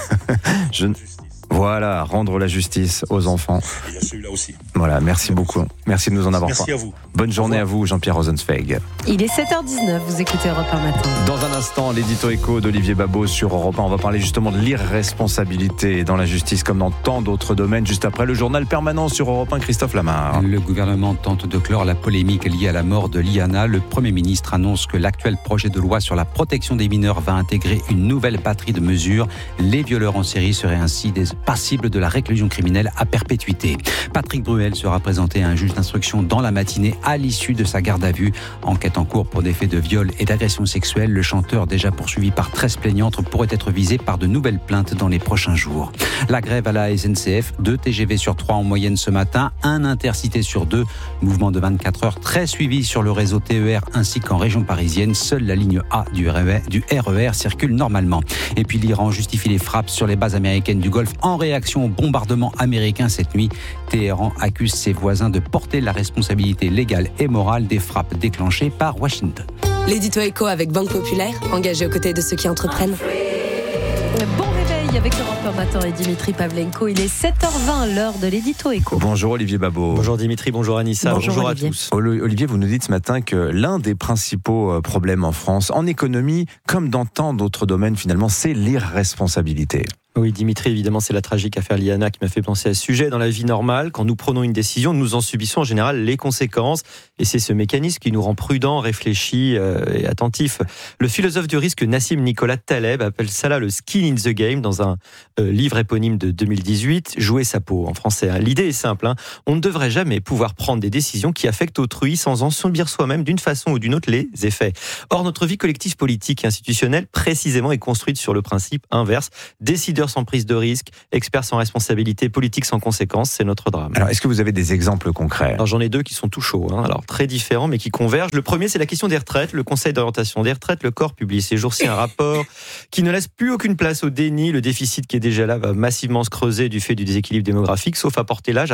Voilà, rendre la justice aux enfants. Il y a celui-là aussi. Voilà, merci beaucoup. Merci de nous en avoir parlé. Merci à vous. Bonne journée à vous, Jean-Pierre Rosenzweig. Il est 7h19, vous écoutez Europe 1 matin. Dans un instant, l'édito écho d'Olivier Babot sur Europe 1. On va parler justement de l'irresponsabilité dans la justice comme dans tant d'autres domaines. Juste après le journal permanent sur Europe 1, Christophe Lamar. Le gouvernement tente de clore la polémique liée à la mort de Liana. Le Premier ministre annonce que l'actuel projet de loi sur la protection des mineurs va intégrer une nouvelle batterie de mesures. Les violeurs en série seraient ainsi passible de la réclusion criminelle à perpétuité. Patrick Bruel sera présenté à un juge d'instruction dans la matinée à l'issue de sa garde à vue. Enquête en cours pour des faits de viol et d'agression sexuelle. Le chanteur, déjà poursuivi par 13 plaignantes, pourrait être visé par de nouvelles plaintes dans les prochains jours. La grève à la SNCF, 2 TGV sur 3 en moyenne ce matin, 1 intercité sur 2. Mouvement de 24 heures très suivi sur le réseau TER ainsi qu'en région parisienne. Seule la ligne A du RER circule normalement. Et puis l'Iran justifie les frappes sur les bases américaines du Golfe en réaction au bombardement américain cette nuit. Téhéran accuse ses voisins de porter la responsabilité légale et morale des frappes déclenchées par Washington. L'édito écho avec Banque Populaire, engagé aux côtés de ceux qui entreprennent. Bon réveil avec Europe 1 Matin et Dimitri Pavlenko. Il est 7h20, l'heure de l'édito éco. Bonjour Olivier Babot. Bonjour Dimitri, bonjour Anissa, bonjour à tous. Olivier, vous nous dites ce matin que l'un des principaux problèmes en France, en économie, comme dans tant d'autres domaines finalement, c'est l'irresponsabilité. Oui, Dimitri, évidemment, c'est la tragique affaire Liana qui m'a fait penser à ce sujet. Dans la vie normale, quand nous prenons une décision, nous en subissons en général les conséquences. Et c'est ce mécanisme qui nous rend prudents, réfléchis et attentifs. Le philosophe du risque Nassim Nicolas Taleb appelle ça là le skin in the game dans un livre éponyme de 2018, Jouer sa peau en français. L'idée est simple, on ne devrait jamais pouvoir prendre des décisions qui affectent autrui sans en subir soi-même d'une façon ou d'une autre les effets. Or, notre vie collective, politique et institutionnelle, précisément, est construite sur le principe inverse. Décideurs sans prise de risque, experts sans responsabilité, politique sans conséquences, c'est notre drame. Alors, est-ce que vous avez des exemples concrets ? Alors, j'en ai deux qui sont tout chauds, alors très différents mais qui convergent. Le premier, c'est la question des retraites. Le Conseil d'orientation des retraites, le corps, publie ces jours-ci un rapport qui ne laisse plus aucune place au déni. Le déficit qui est déjà là va massivement se creuser du fait du déséquilibre démographique, sauf à porter l'âge à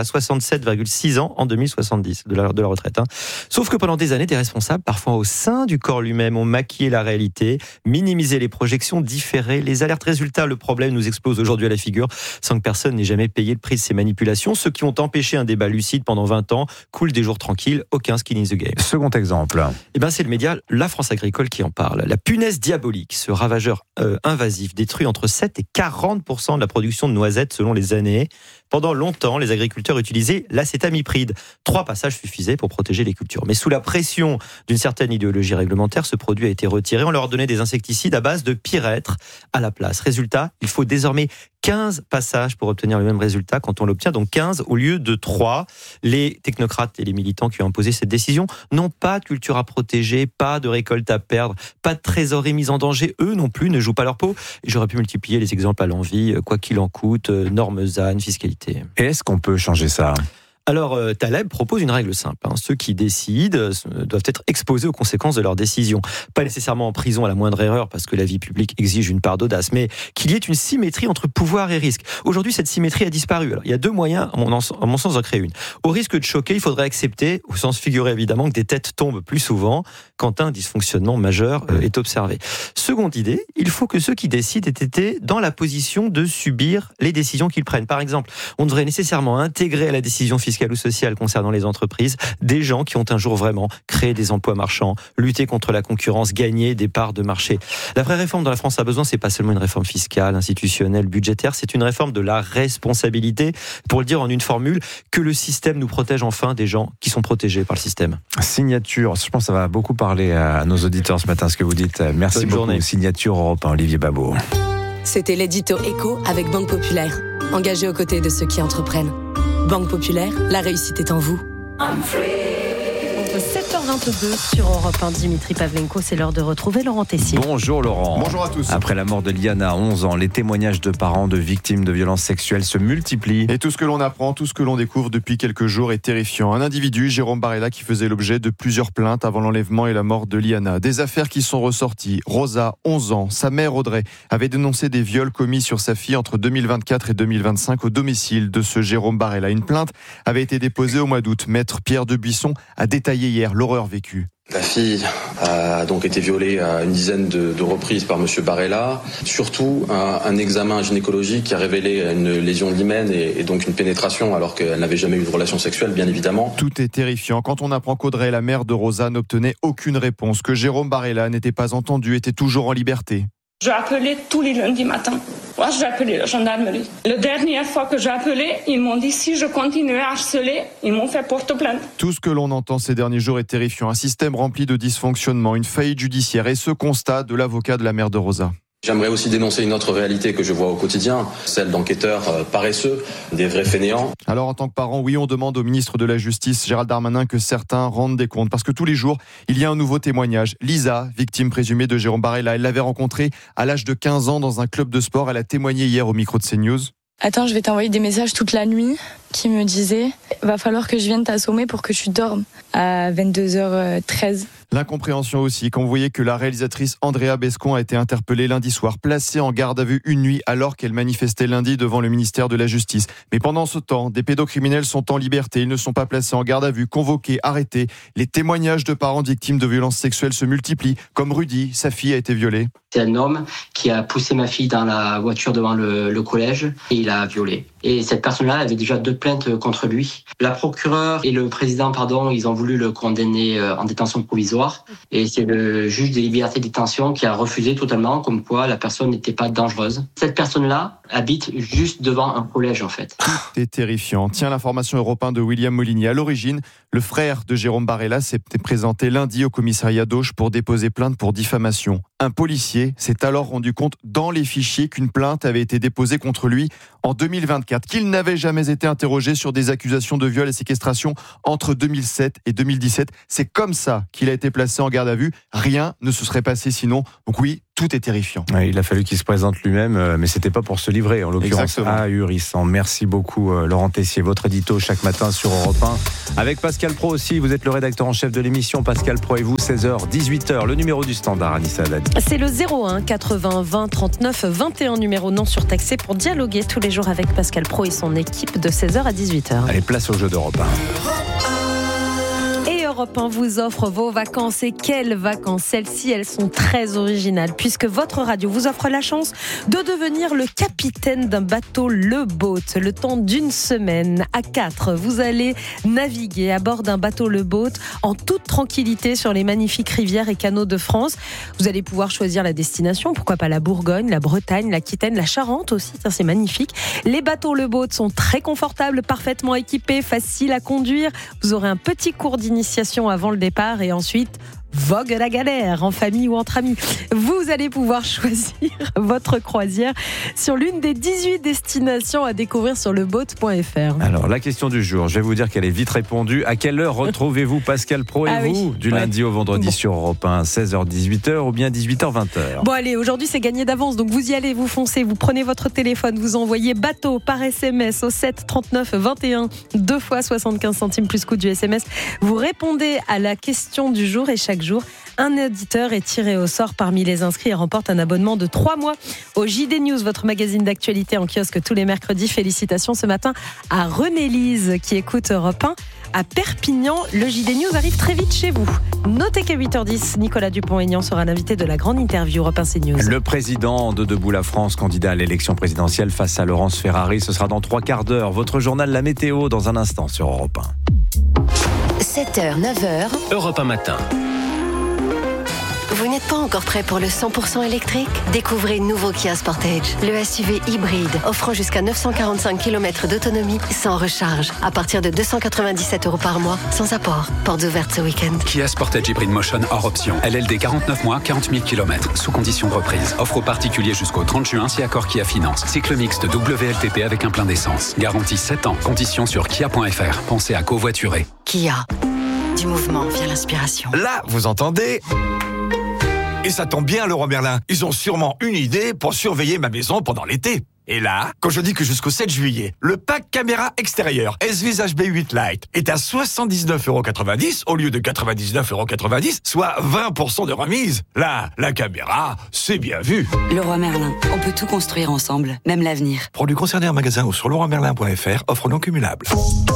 67,6 ans en 2070 de la retraite. Sauf que pendant des années, des responsables, parfois au sein du corps lui-même, ont maquillé la réalité, minimisé les projections, différé les alertes. Résultat, le problème nous explose aujourd'hui à la figure sans que personne n'ait jamais payé le prix de ces manipulations. Ceux qui ont empêché un débat lucide pendant 20 ans coulent des jours tranquilles, aucun skin in the game. Second exemple. C'est le média La France Agricole qui en parle. La punaise diabolique, ce ravageur invasif, détruit entre 7 et 40% de la production de noisettes selon les années. Pendant longtemps, les agriculteurs utilisaient l'acétamipride. 3 passages suffisaient pour protéger les cultures. Mais sous la pression d'une certaine idéologie réglementaire, ce produit a été retiré. On leur donnait des insecticides à base de pyrètre à la place. Résultat, il faut désormais 15 passages pour obtenir le même résultat quand on l'obtient, donc 15 au lieu de 3. Les technocrates et les militants qui ont imposé cette décision n'ont pas de culture à protéger, pas de récolte à perdre, pas de trésorerie mise en danger. Eux non plus ne jouent pas leur peau. Et j'aurais pu multiplier les exemples à l'envi, quoi qu'il en coûte, normes ZAN, fiscalité. Et est-ce qu'on peut changer ça ? Alors, Taleb propose une règle simple. Ceux qui décident doivent être exposés aux conséquences de leurs décisions. Pas nécessairement en prison à la moindre erreur, parce que la vie publique exige une part d'audace, mais qu'il y ait une symétrie entre pouvoir et risque. Aujourd'hui, cette symétrie a disparu. Alors, il y a 2 moyens, à mon sens, d'en créer une. Au risque de choquer, il faudrait accepter, au sens figuré évidemment, que des têtes tombent plus souvent quand un dysfonctionnement majeur est observé. Seconde idée, il faut que ceux qui décident aient été dans la position de subir les décisions qu'ils prennent. Par exemple, on devrait nécessairement intégrer à la décision fiscale ou sociale concernant les entreprises des gens qui ont un jour vraiment créé des emplois marchands, lutté contre la concurrence, gagné des parts de marché. La vraie réforme dont la France a besoin, c'est pas seulement une réforme fiscale, institutionnelle, budgétaire, c'est une réforme de la responsabilité. Pour le dire en une formule, que le système nous protège enfin des gens qui sont protégés par le système. Signature, je pense que ça va beaucoup parler à nos auditeurs ce matin, ce que vous dites. Merci beaucoup. Journée. Signature Europe 1, Olivier Babot. C'était l'édito éco avec Banque Populaire. Engagé aux côtés de ceux qui entreprennent. Banque Populaire, la réussite est en vous. 7h22 sur Europe 1, Dimitri Pavlenko, c'est l'heure de retrouver Laurent Tessier. Bonjour Laurent. Bonjour à tous. Après la mort de Liana à 11 ans, les témoignages de parents de victimes de violences sexuelles se multiplient. Et tout ce que l'on apprend, tout ce que l'on découvre depuis quelques jours est terrifiant. Un individu, Jérôme Barella, qui faisait l'objet de plusieurs plaintes avant l'enlèvement et la mort de Liana. Des affaires qui sont ressorties. Rosa, 11 ans, sa mère Audrey, avait dénoncé des viols commis sur sa fille entre 2024 et 2025 au domicile de ce Jérôme Barella. Une plainte avait été déposée au mois d'août. Maître Pierre Debuisson a détaillé hier l'horreur vécue. La fille a donc été violée à une dizaine de reprises par monsieur Barella. Surtout, un examen gynécologique qui a révélé une lésion de l'hymen et donc une pénétration alors qu'elle n'avait jamais eu de relation sexuelle, bien évidemment. Tout est terrifiant quand on apprend qu'Audrey, la mère de Rosa, n'obtenait aucune réponse, que Jérôme Barella n'était pas entendu, était toujours en liberté. J'ai appelé tous les lundis matins. Moi, j'ai appelé la gendarmerie. La dernière fois que j'ai appelé, ils m'ont dit si je continuais à harceler, ils m'ont fait porte-plainte. Tout ce que l'on entend ces derniers jours est terrifiant. Un système rempli de dysfonctionnements, une faillite judiciaire et ce constat de l'avocat de la mère de Rosa. J'aimerais aussi dénoncer une autre réalité que je vois au quotidien, celle d'enquêteurs paresseux, des vrais fainéants. Alors en tant que parent, oui, on demande au ministre de la Justice, Gérald Darmanin, que certains rendent des comptes. Parce que tous les jours, il y a un nouveau témoignage. Lisa, victime présumée de Jérôme Barella, elle l'avait rencontré à l'âge de 15 ans dans un club de sport. Elle a témoigné hier au micro de CNews. Attends, je vais t'envoyer des messages toute la nuit. qui me disait « Va falloir que je vienne t'assommer pour que tu dormes » à 22h13. L'incompréhension aussi, quand vous voyez que la réalisatrice Andrea Bescon a été interpellée lundi soir, placée en garde à vue une nuit alors qu'elle manifestait lundi devant le ministère de la Justice. Mais pendant ce temps, des pédocriminels sont en liberté, ils ne sont pas placés en garde à vue, convoqués, arrêtés. Les témoignages de parents victimes de violences sexuelles se multiplient, comme Rudy, sa fille a été violée. C'est un homme qui a poussé ma fille dans la voiture devant le collège et il a violé. Et cette personne-là avait déjà 2 plaintes contre lui. La procureure et le président, ils ont voulu le condamner en détention provisoire. Et c'est le juge des libertés de détention qui a refusé totalement, comme quoi la personne n'était pas dangereuse. Cette personne-là habite juste devant un collège, en fait. C'est terrifiant. Tiens, l'information Europe 1 de William Molinier. À l'origine, le frère de Jérôme Barella s'était présenté lundi au commissariat d'Auch pour déposer plainte pour diffamation. Un policier s'est alors rendu compte dans les fichiers qu'une plainte avait été déposée contre lui en 2024, qu'il n'avait jamais été interrogé sur des accusations de viol et séquestration entre 2007 et 2017. C'est comme ça qu'il a été placé en garde à vue. Rien ne se serait passé sinon. Donc oui, tout est terrifiant. Ouais, il a fallu qu'il se présente lui-même, mais c'était pas pour se livrer, en l'occurrence ahurissant. Merci beaucoup Laurent Tessier, votre édito chaque matin sur Europe 1. Avec Pascal Praud aussi, vous êtes le rédacteur en chef de l'émission. Pascal Praud et vous, 16h, 18h, le numéro du standard, Anissa Haddadi. C'est le 01 80 20 39 21, numéro non surtaxé pour dialoguer tous les jours avec Pascal Praud et son équipe de 16h à 18h. Allez, place au jeu d'Europe 1. Europe 1 vous offre vos vacances. Et quelles vacances! Celles-ci, elles sont très originales puisque votre radio vous offre la chance de devenir le capitaine d'un bateau Le Boat. Le temps d'une semaine à 4, vous allez naviguer à bord d'un bateau Le Boat en toute tranquillité sur les magnifiques rivières et canaux de France. Vous allez pouvoir choisir la destination, pourquoi pas la Bourgogne, la Bretagne, l'Aquitaine, la Charente aussi, c'est magnifique. Les bateaux Le Boat sont très confortables, parfaitement équipés, faciles à conduire. Vous aurez un petit cours d'initiation avant le départ et ensuite vogue la galère en famille ou entre amis. Vous allez pouvoir choisir votre croisière sur l'une des 18 destinations à découvrir sur leboat.fr. Alors la question du jour, je vais vous dire qu'elle est vite répondue. À quelle heure retrouvez-vous Pascal Praud et vous du lundi au vendredi sur Europe 1, 16h-18h ou bien 18h-20h? Bon allez, aujourd'hui c'est gagné d'avance, donc vous y allez, vous foncez, vous prenez votre téléphone, vous envoyez bateau par SMS au 7 39 21, 2 fois 75 centimes plus coût du SMS. Vous répondez à la question du jour et chaque jour, un auditeur est tiré au sort parmi les inscrits et remporte un abonnement de 3 mois au JD News, votre magazine d'actualité en kiosque tous les mercredis. Félicitations ce matin à René-Lise qui écoute Europe 1 à Perpignan. Le JD News arrive très vite chez vous. Notez qu'à 8h10, Nicolas Dupont-Aignan sera l'invité de la grande interview Europe 1 CNews. Le président de Debout la France, candidat à l'élection présidentielle face à Laurence Ferrari, ce sera dans 3 quarts d'heure. Votre journal La Météo dans un instant sur Europe 1. 7h, 9h. Europe 1 matin. Vous n'êtes pas encore prêt pour le 100% électrique? Découvrez nouveau Kia Sportage, le SUV hybride offrant jusqu'à 945 km d'autonomie sans recharge, à partir de 297 € par mois, sans apport. Portes ouvertes ce week-end. Kia Sportage Hybrid Motion hors option. LLD 49 mois, 40 000 km, sous condition de reprise. Offre aux particuliers jusqu'au 30 juin si accord Kia Finance. Cycle mixte WLTP avec un plein d'essence. Garantie 7 ans. Conditions sur kia.fr. Pensez à covoiturer. Kia. Du mouvement via l'inspiration. Là, vous entendez ? Et ça tombe bien, Leroy Merlin. Ils ont sûrement une idée pour surveiller ma maison pendant l'été. Et là, quand je dis que jusqu'au 7 juillet, le pack caméra extérieure S-Vis HB8 Lite est à 79,90 € au lieu de 99,90 €, soit 20% de remise. Là, la caméra, c'est bien vu. Leroy Merlin, on peut tout construire ensemble, même l'avenir. Produits concernés en magasin ou sur leroymerlin.fr, offre non cumulable.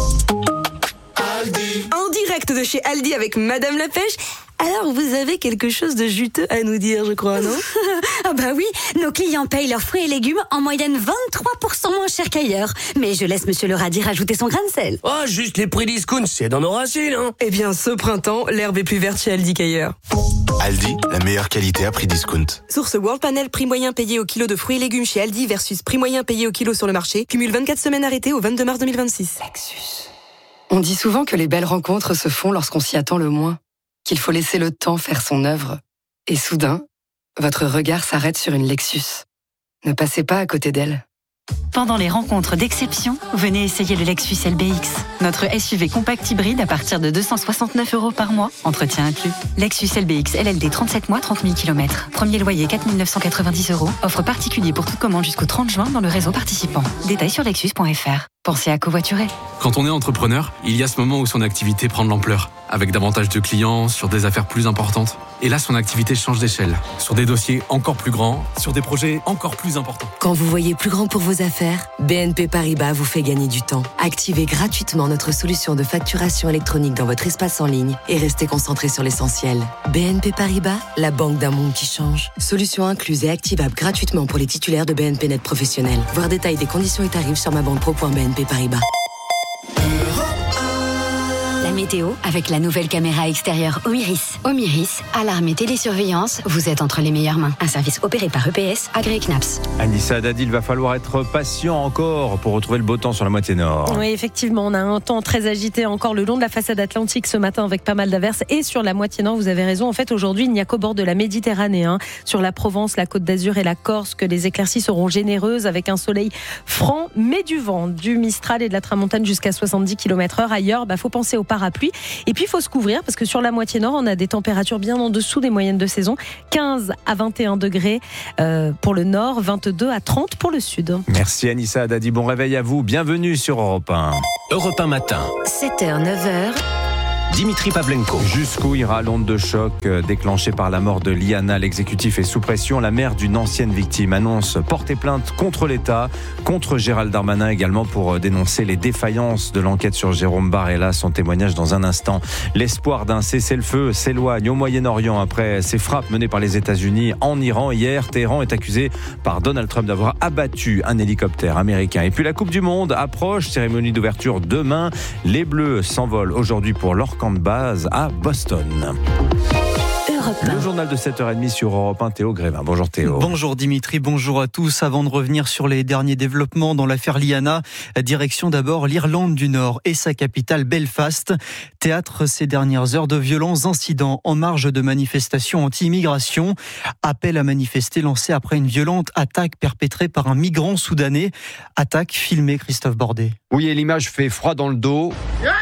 En direct de chez Aldi avec Madame la Pêche. Alors, vous avez quelque chose de juteux à nous dire, je crois, non? Ah bah oui, nos clients payent leurs fruits et légumes en moyenne 23% moins cher qu'ailleurs. Mais je laisse Monsieur le radis rajouter son grain de sel. Oh, juste les prix discount, c'est dans nos racines, hein. Eh bien, ce printemps, l'herbe est plus verte chez Aldi qu'ailleurs. Aldi, la meilleure qualité à prix discount. Source World Panel, prix moyen payé au kilo de fruits et légumes chez Aldi versus prix moyen payé au kilo sur le marché. Cumule 24 semaines arrêtées au 22 mars 2026. Lexus. On dit souvent que les belles rencontres se font lorsqu'on s'y attend le moins. Qu'il faut laisser le temps faire son œuvre. Et soudain, votre regard s'arrête sur une Lexus. Ne passez pas à côté d'elle. Pendant les rencontres d'exception, venez essayer le Lexus LBX. Notre SUV compact hybride à partir de 269 € par mois, entretien inclus. Lexus LBX LLD 37 mois, 30 000 km. Premier loyer 4 990 €. Offre particulier pour toute commande jusqu'au 30 juin dans le réseau participant. Détails sur lexus.fr. pensez à covoiturer. Quand on est entrepreneur, il y a ce moment où son activité prend de l'ampleur, avec davantage de clients, sur des affaires plus importantes. Et là, son activité change d'échelle, sur des dossiers encore plus grands, sur des projets encore plus importants. Quand vous voyez plus grand pour vos affaires, BNP Paribas vous fait gagner du temps. Activez gratuitement notre solution de facturation électronique dans votre espace en ligne et restez concentré sur l'essentiel. BNP Paribas, la banque d'un monde qui change. Solution incluse et activable gratuitement pour les titulaires de BNP Net Professionnel. Voir détails des conditions et tarifs sur mabanquepro.bnp Paribas. La météo avec la nouvelle caméra extérieure Omiris. Omiris, alarme et télésurveillance, vous êtes entre les meilleures mains. Un service opéré par EPS, agréé CNAPS. Anissa Dadi, il va falloir être patient encore pour retrouver le beau temps sur la moitié nord. Oui, effectivement, on a un temps très agité encore le long de la façade atlantique ce matin avec pas mal d'averses et sur la moitié nord, vous avez raison. En fait, aujourd'hui, il n'y a qu'au bord de la Méditerranée, sur la Provence, la Côte d'Azur et la Corse que les éclaircies seront généreuses avec un soleil franc mais du vent, du Mistral et de la Tramontane jusqu'à 70 km/h. Ailleurs, faut penser au parapluie. Et puis, il faut se couvrir parce que sur la moitié nord, on a des températures bien en dessous des moyennes de saison. 15 à 21 degrés pour le nord, 22 à 30 pour le sud. Merci Anissa Dadi, bon réveil à vous. Bienvenue sur Europe 1. Europe 1 matin. 7h, 9h. Dimitri Pavlenko. Jusqu'où ira l'onde de choc déclenchée par la mort de Liana? L'exécutif est sous pression. La mère d'une ancienne victime annonce porter plainte contre l'État, contre Gérald Darmanin également pour dénoncer les défaillances de l'enquête sur Jérôme Barella. Son témoignage dans un instant. L'espoir d'un cessez-le-feu s'éloigne au Moyen-Orient après ces frappes menées par les États-Unis en Iran. Hier, Téhéran est accusé par Donald Trump d'avoir abattu un hélicoptère américain. Et puis la Coupe du Monde approche, cérémonie d'ouverture demain. Les Bleus s'envolent aujourd'hui pour leur camp de base à Boston. Le journal de 7h30 sur Europe 1, Théo Grévin. Bonjour Théo. Bonjour Dimitri, bonjour à tous. Avant de revenir sur les derniers développements dans l'affaire Liana, direction d'abord l'Irlande du Nord et sa capitale Belfast. Théâtre ces dernières heures de violents incidents en marge de manifestations anti-immigration. Appel à manifester lancé après une violente attaque perpétrée par un migrant soudanais. Attaque filmée, Christophe Bordet. Oui, et l'image fait froid dans le dos.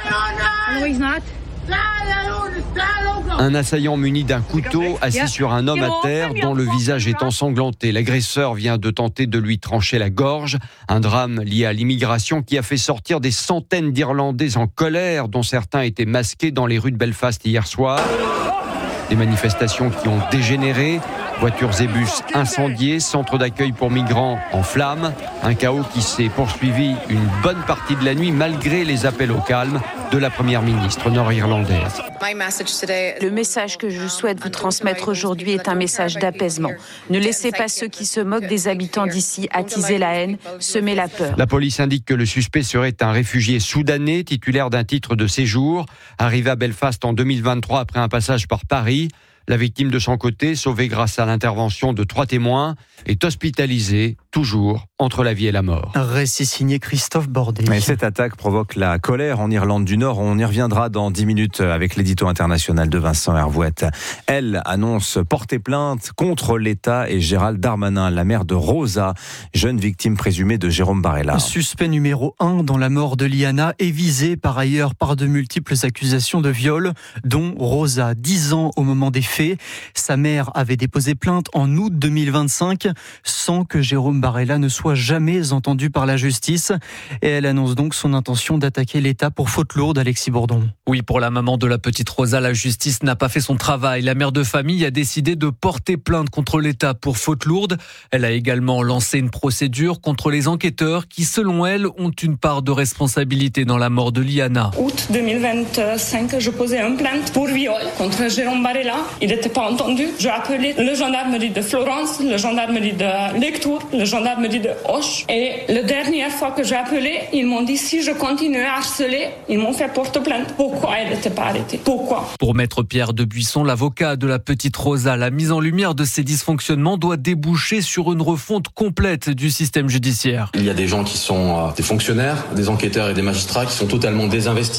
Un assaillant muni d'un couteau assis sur un homme à terre dont le visage est ensanglanté. L'agresseur vient de tenter de lui trancher la gorge. Un drame lié à l'immigration qui a fait sortir des centaines d'Irlandais en colère, dont certains étaient masqués dans les rues de Belfast hier soir. Des manifestations qui ont dégénéré. Voitures et bus incendiés, centre d'accueil pour migrants en flammes. Un chaos qui s'est poursuivi une bonne partie de la nuit malgré les appels au calme de la première ministre nord-irlandaise. Le message que je souhaite vous transmettre aujourd'hui est un message d'apaisement. Ne laissez pas ceux qui se moquent des habitants d'ici attiser la haine, semer la peur. La police indique que le suspect serait un réfugié soudanais titulaire d'un titre de séjour, arrivé à Belfast en 2023 après un passage par Paris. La victime de son côté, sauvée grâce à l'intervention de 3 témoins, est hospitalisée, toujours entre la vie et la mort. Récit signé Christophe Bordet. Et cette attaque provoque la colère en Irlande du Nord. On y reviendra dans 10 minutes avec l'édito international de Vincent Hervouette. Elle annonce porter plainte contre l'État et Gérald Darmanin, la mère de Rosa, jeune victime présumée de Jérôme Barella. Suspect numéro 1 dans la mort de Liana est visé par ailleurs par de multiples accusations de viol, dont Rosa, 10 ans au moment des faits. Sa mère avait déposé plainte en août 2025 sans que Jérôme Barella ne soit jamais entendu par la justice. Et elle annonce donc son intention d'attaquer l'État pour faute lourde, Alexis Bourdon. Oui, pour la maman de la petite Rosa, la justice n'a pas fait son travail. La mère de famille a décidé de porter plainte contre l'État pour faute lourde. Elle a également lancé une procédure contre les enquêteurs qui, selon elle, ont une part de responsabilité dans la mort de Liana. Août 2025, je posais une plainte pour viol contre Jérôme Barella. Il n'était pas entendu. J'ai appelé le gendarmerie de Florence, le gendarmerie de Lectoure, le gendarmerie de Auch. Et la dernière fois que j'ai appelé, ils m'ont dit si je continuais à harceler, ils m'ont fait porte plainte. Pourquoi elle n'était pas arrêtée? Pourquoi? Pour maître Pierre de Buisson, l'avocat de la petite Rosa, la mise en lumière de ces dysfonctionnements doit déboucher sur une refonte complète du système judiciaire. Il y a des gens qui sont des fonctionnaires, des enquêteurs et des magistrats qui sont totalement désinvestis.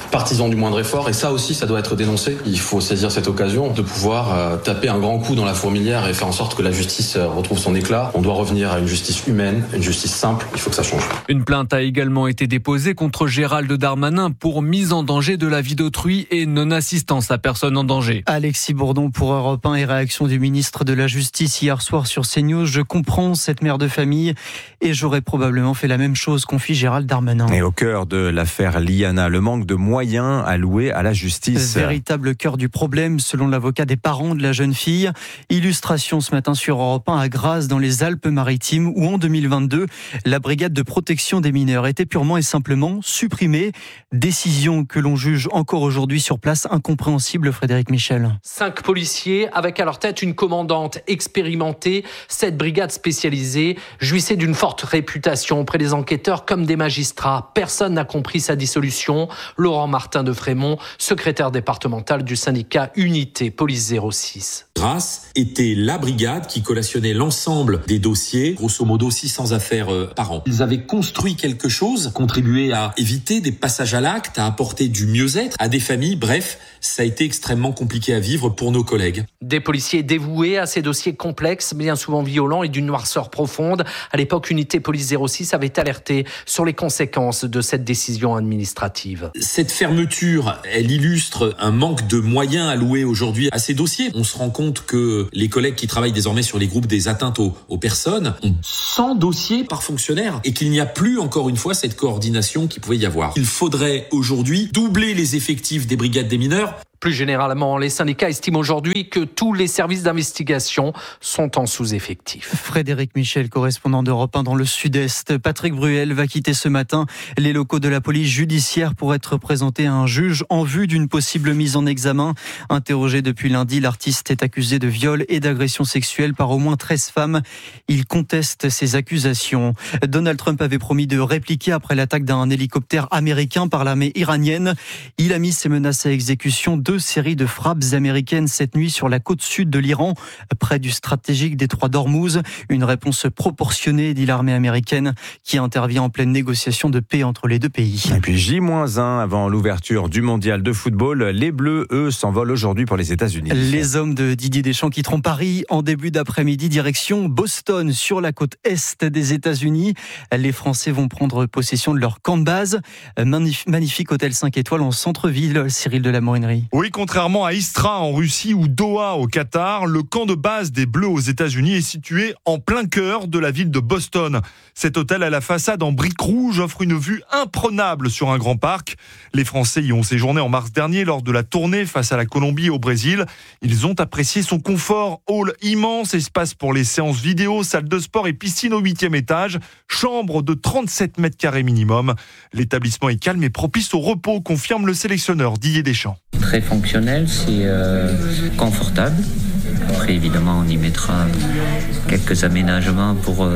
partisan du moindre effort, et ça aussi, ça doit être dénoncé. Il faut saisir cette occasion de pouvoir taper un grand coup dans la fourmilière et faire en sorte que la justice retrouve son éclat. On doit revenir à une justice humaine, une justice simple, il faut que ça change. Une plainte a également été déposée contre Gérald Darmanin pour mise en danger de la vie d'autrui et non-assistance à personne en danger. Alexis Bourdon pour Europe 1 et réaction du ministre de la Justice hier soir sur CNews. Je comprends cette mère de famille et j'aurais probablement fait la même chose, confie Gérald Darmanin. Et au cœur de l'affaire Liana, le manque de moyens alloués à la justice. Véritable cœur du problème selon l'avocat des parents de la jeune fille. Illustration ce matin sur Europe 1 à Grasse dans les Alpes-Maritimes où en 2022, la brigade de protection des mineurs était purement et simplement supprimée. Décision que l'on juge encore aujourd'hui sur place incompréhensible, Frédéric Michel. 5 policiers avec à leur tête une commandante expérimentée. Cette brigade spécialisée jouissait d'une forte réputation auprès des enquêteurs comme des magistrats. Personne n'a compris sa dissolution. Laurent Martin de Frémont, secrétaire départemental du syndicat Unité Police 06. Grasse était la brigade qui collationnait l'ensemble des dossiers, grosso modo 600 affaires par an. Ils avaient construit quelque chose, contribué à éviter des passages à l'acte, à apporter du mieux-être à des familles. Bref, ça a été extrêmement compliqué à vivre pour nos collègues. Des policiers dévoués à ces dossiers complexes, bien souvent violents et d'une noirceur profonde. À l'époque, Unité Police 06 avait alerté sur les conséquences de cette décision administrative. Cette fermeture, elle illustre un manque de moyens alloués aujourd'hui à ces dossiers. On se rend compte que les collègues qui travaillent désormais sur les groupes des atteintes aux personnes ont 100 dossiers par fonctionnaire et qu'il n'y a plus, encore une fois, cette coordination qu'il pouvait y avoir. Il faudrait aujourd'hui doubler les effectifs des brigades des mineurs. Plus généralement, les syndicats estiment aujourd'hui que tous les services d'investigation sont en sous-effectif. Frédéric Michel, correspondant d'Europe 1 dans le Sud-Est. Patrick Bruel va quitter ce matin les locaux de la police judiciaire pour être présenté à un juge en vue d'une possible mise en examen. Interrogé depuis lundi, l'artiste est accusé de viol et d'agression sexuelle par au moins 13 femmes. Il conteste ces accusations. Donald Trump avait promis de répliquer après l'attaque d'un hélicoptère américain par l'armée iranienne. Il a mis ses menaces à exécution. 2 séries de frappes américaines cette nuit sur la côte sud de l'Iran, près du stratégique détroit d'Ormuz. Une réponse proportionnée, dit l'armée américaine, qui intervient en pleine négociation de paix entre les deux pays. Et puis J-1 avant l'ouverture du mondial de football. Les Bleus, eux, s'envolent aujourd'hui pour les États-Unis. Les hommes de Didier Deschamps quitteront Paris en début d'après-midi, direction Boston, sur la côte est des États-Unis. Les Français vont prendre possession de leur camp de base. Magnifique hôtel 5 étoiles en centre-ville, Cyril de la Morinerie. Oui, contrairement à Istra en Russie ou Doha au Qatar, le camp de base des Bleus aux États-Unis est situé en plein cœur de la ville de Boston. Cet hôtel à la façade en briques rouges offre une vue imprenable sur un grand parc. Les Français y ont séjourné en mars dernier lors de la tournée face à la Colombie et au Brésil. Ils ont apprécié son confort, hall immense, espace pour les séances vidéo, salle de sport et piscine au 8e étage, chambre de 37 mètres carrés minimum. L'établissement est calme et propice au repos, confirme le sélectionneur Didier Deschamps. Très fonctionnel, c'est confortable. Après, évidemment, on y mettra quelques aménagements pour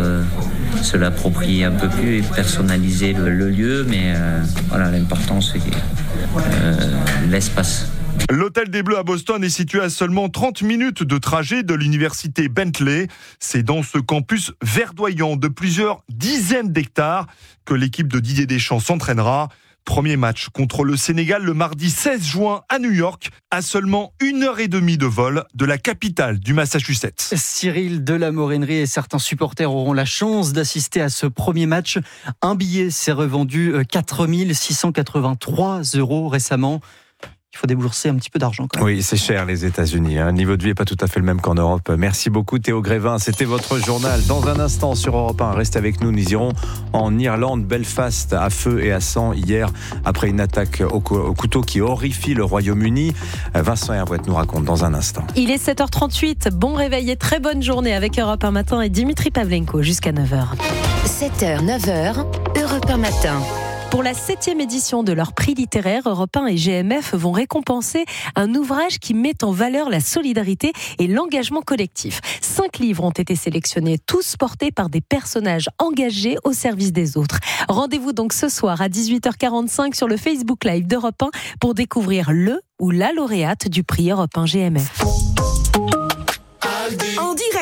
se l'approprier un peu plus et personnaliser le lieu. Mais voilà, l'important, c'est l'espace. L'hôtel des Bleus à Boston est situé à seulement 30 minutes de trajet de l'université Bentley. C'est dans ce campus verdoyant de plusieurs dizaines d'hectares que l'équipe de Didier Deschamps s'entraînera. Premier match contre le Sénégal le mardi 16 juin à New York, à seulement 1h30 de vol de la capitale du Massachusetts. Cyril de la Morinerie et certains supporters auront la chance d'assister à ce premier match. Un billet s'est revendu 4 683 € récemment. Il faut débourser un petit peu d'argent quand même. Oui, c'est cher les États-Unis. Le niveau de vie n'est pas tout à fait le même qu'en Europe. Merci beaucoup Théo Grévin. C'était votre journal. Dans un instant sur Europe 1, restez avec nous. Nous irons en Irlande, Belfast, à feu et à sang hier après une attaque au couteau qui horrifie le Royaume-Uni. Vincent Hervouet nous raconte dans un instant. Il est 7h38. Bon réveil et très bonne journée avec Europe 1 Matin et Dimitri Pavlenko jusqu'à 9h. 7h, 9h, Europe 1 Matin. Pour la 7e édition de leur prix littéraire, Europe 1 et GMF vont récompenser un ouvrage qui met en valeur la solidarité et l'engagement collectif. 5 livres ont été sélectionnés, tous portés par des personnages engagés au service des autres. Rendez-vous donc ce soir à 18h45 sur le Facebook Live d'Europe 1 pour découvrir le ou la lauréate du prix Europe 1 GMF. En direct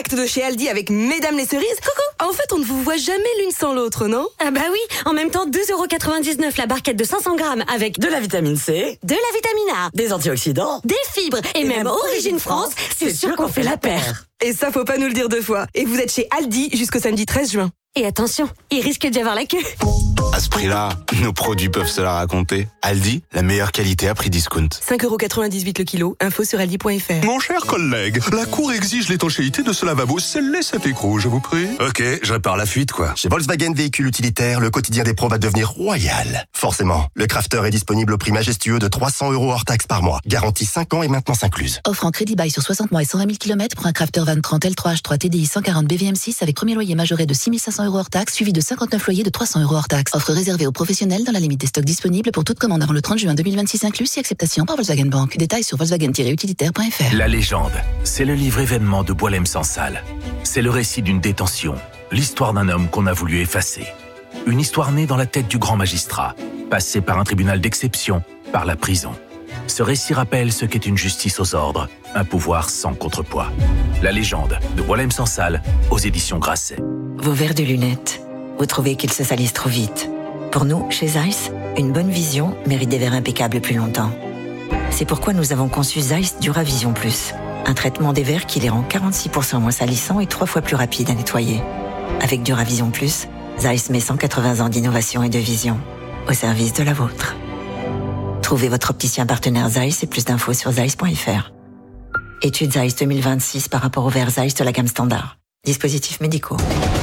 direct de chez Aldi avec Mesdames les cerises. Coucou. En fait, on ne vous voit jamais l'une sans l'autre, non? Ah bah oui, en même temps 2,99€ la barquette de 500 grammes avec de la vitamine C, de la vitamine A, des antioxydants, des fibres et même Origine France, c'est sûr qu'on fait la paire. Et ça, faut pas nous le dire deux fois. Et vous êtes chez Aldi jusqu'au samedi 13 juin. Et attention, il risque d'y avoir la queue. À ce prix-là, nos produits peuvent se la raconter. Aldi, la meilleure qualité à prix discount. 5,98€ le kilo, info sur aldi.fr. Mon cher collègue, la Cour exige l'étanchéité de ce lavabo. Scellez cet écrou, je vous prie. Ok, je répare la fuite, quoi. Chez Volkswagen Véhicules Utilitaires, le quotidien des pros va devenir royal. Forcément, le Crafter est disponible au prix majestueux de 300€ hors taxe par mois. Garantie 5 ans et maintenance incluse. Offre en crédit bail sur 60 mois et 120 000 km pour un Crafter Van 30 L3H3 TDI 140 BVM6 avec premier loyer majoré de 6 500€ hors taxe, suivi de 59 loyers de 300€ hors taxe. Offre réservée aux professionnels dans la limite des stocks disponibles pour toute commande avant le 30 juin 2026 inclus, si acceptation par Volkswagen Bank. Détails sur volkswagen-utilitaire.fr. La légende, c'est le livre événement de Boilem-Sansal. C'est le récit d'une détention, l'histoire d'un homme qu'on a voulu effacer. Une histoire née dans la tête du grand magistrat, passée par un tribunal d'exception, par la prison. Ce récit rappelle ce qu'est une justice aux ordres, un pouvoir sans contrepoids. La légende de Boilem-Sansal aux éditions Grasset. Vos verres de lunettes, vous trouvez qu'ils se salissent trop vite. Pour nous, chez Zeiss, une bonne vision mérite des verres impeccables plus longtemps. C'est pourquoi nous avons conçu Zeiss Duravision Plus, un traitement des verres qui les rend 46% moins salissants et 3 fois plus rapides à nettoyer. Avec Duravision Plus, Zeiss met 180 ans d'innovation et de vision au service de la vôtre. Trouvez votre opticien partenaire Zeiss et plus d'infos sur zeiss.fr. Étude Zeiss 2026 par rapport aux verres Zeiss de la gamme standard. Dispositifs médicaux.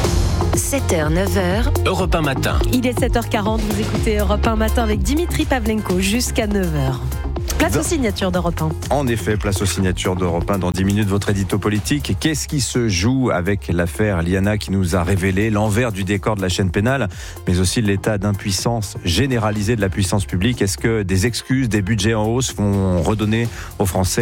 7h, 9h. Europe 1 matin. Il est 7h40, vous écoutez Europe 1 matin avec Dimitri Pavlenko jusqu'à 9h. Place aux signatures d'Europe 1. En effet, place aux signatures d'Europe 1 dans 10 minutes, votre édito politique. Qu'est-ce qui se joue avec l'affaire Liana qui nous a révélé l'envers du décor de la chaîne pénale, mais aussi l'état d'impuissance généralisé de la puissance publique? Est-ce que des excuses, des budgets en hausse vont redonner aux Français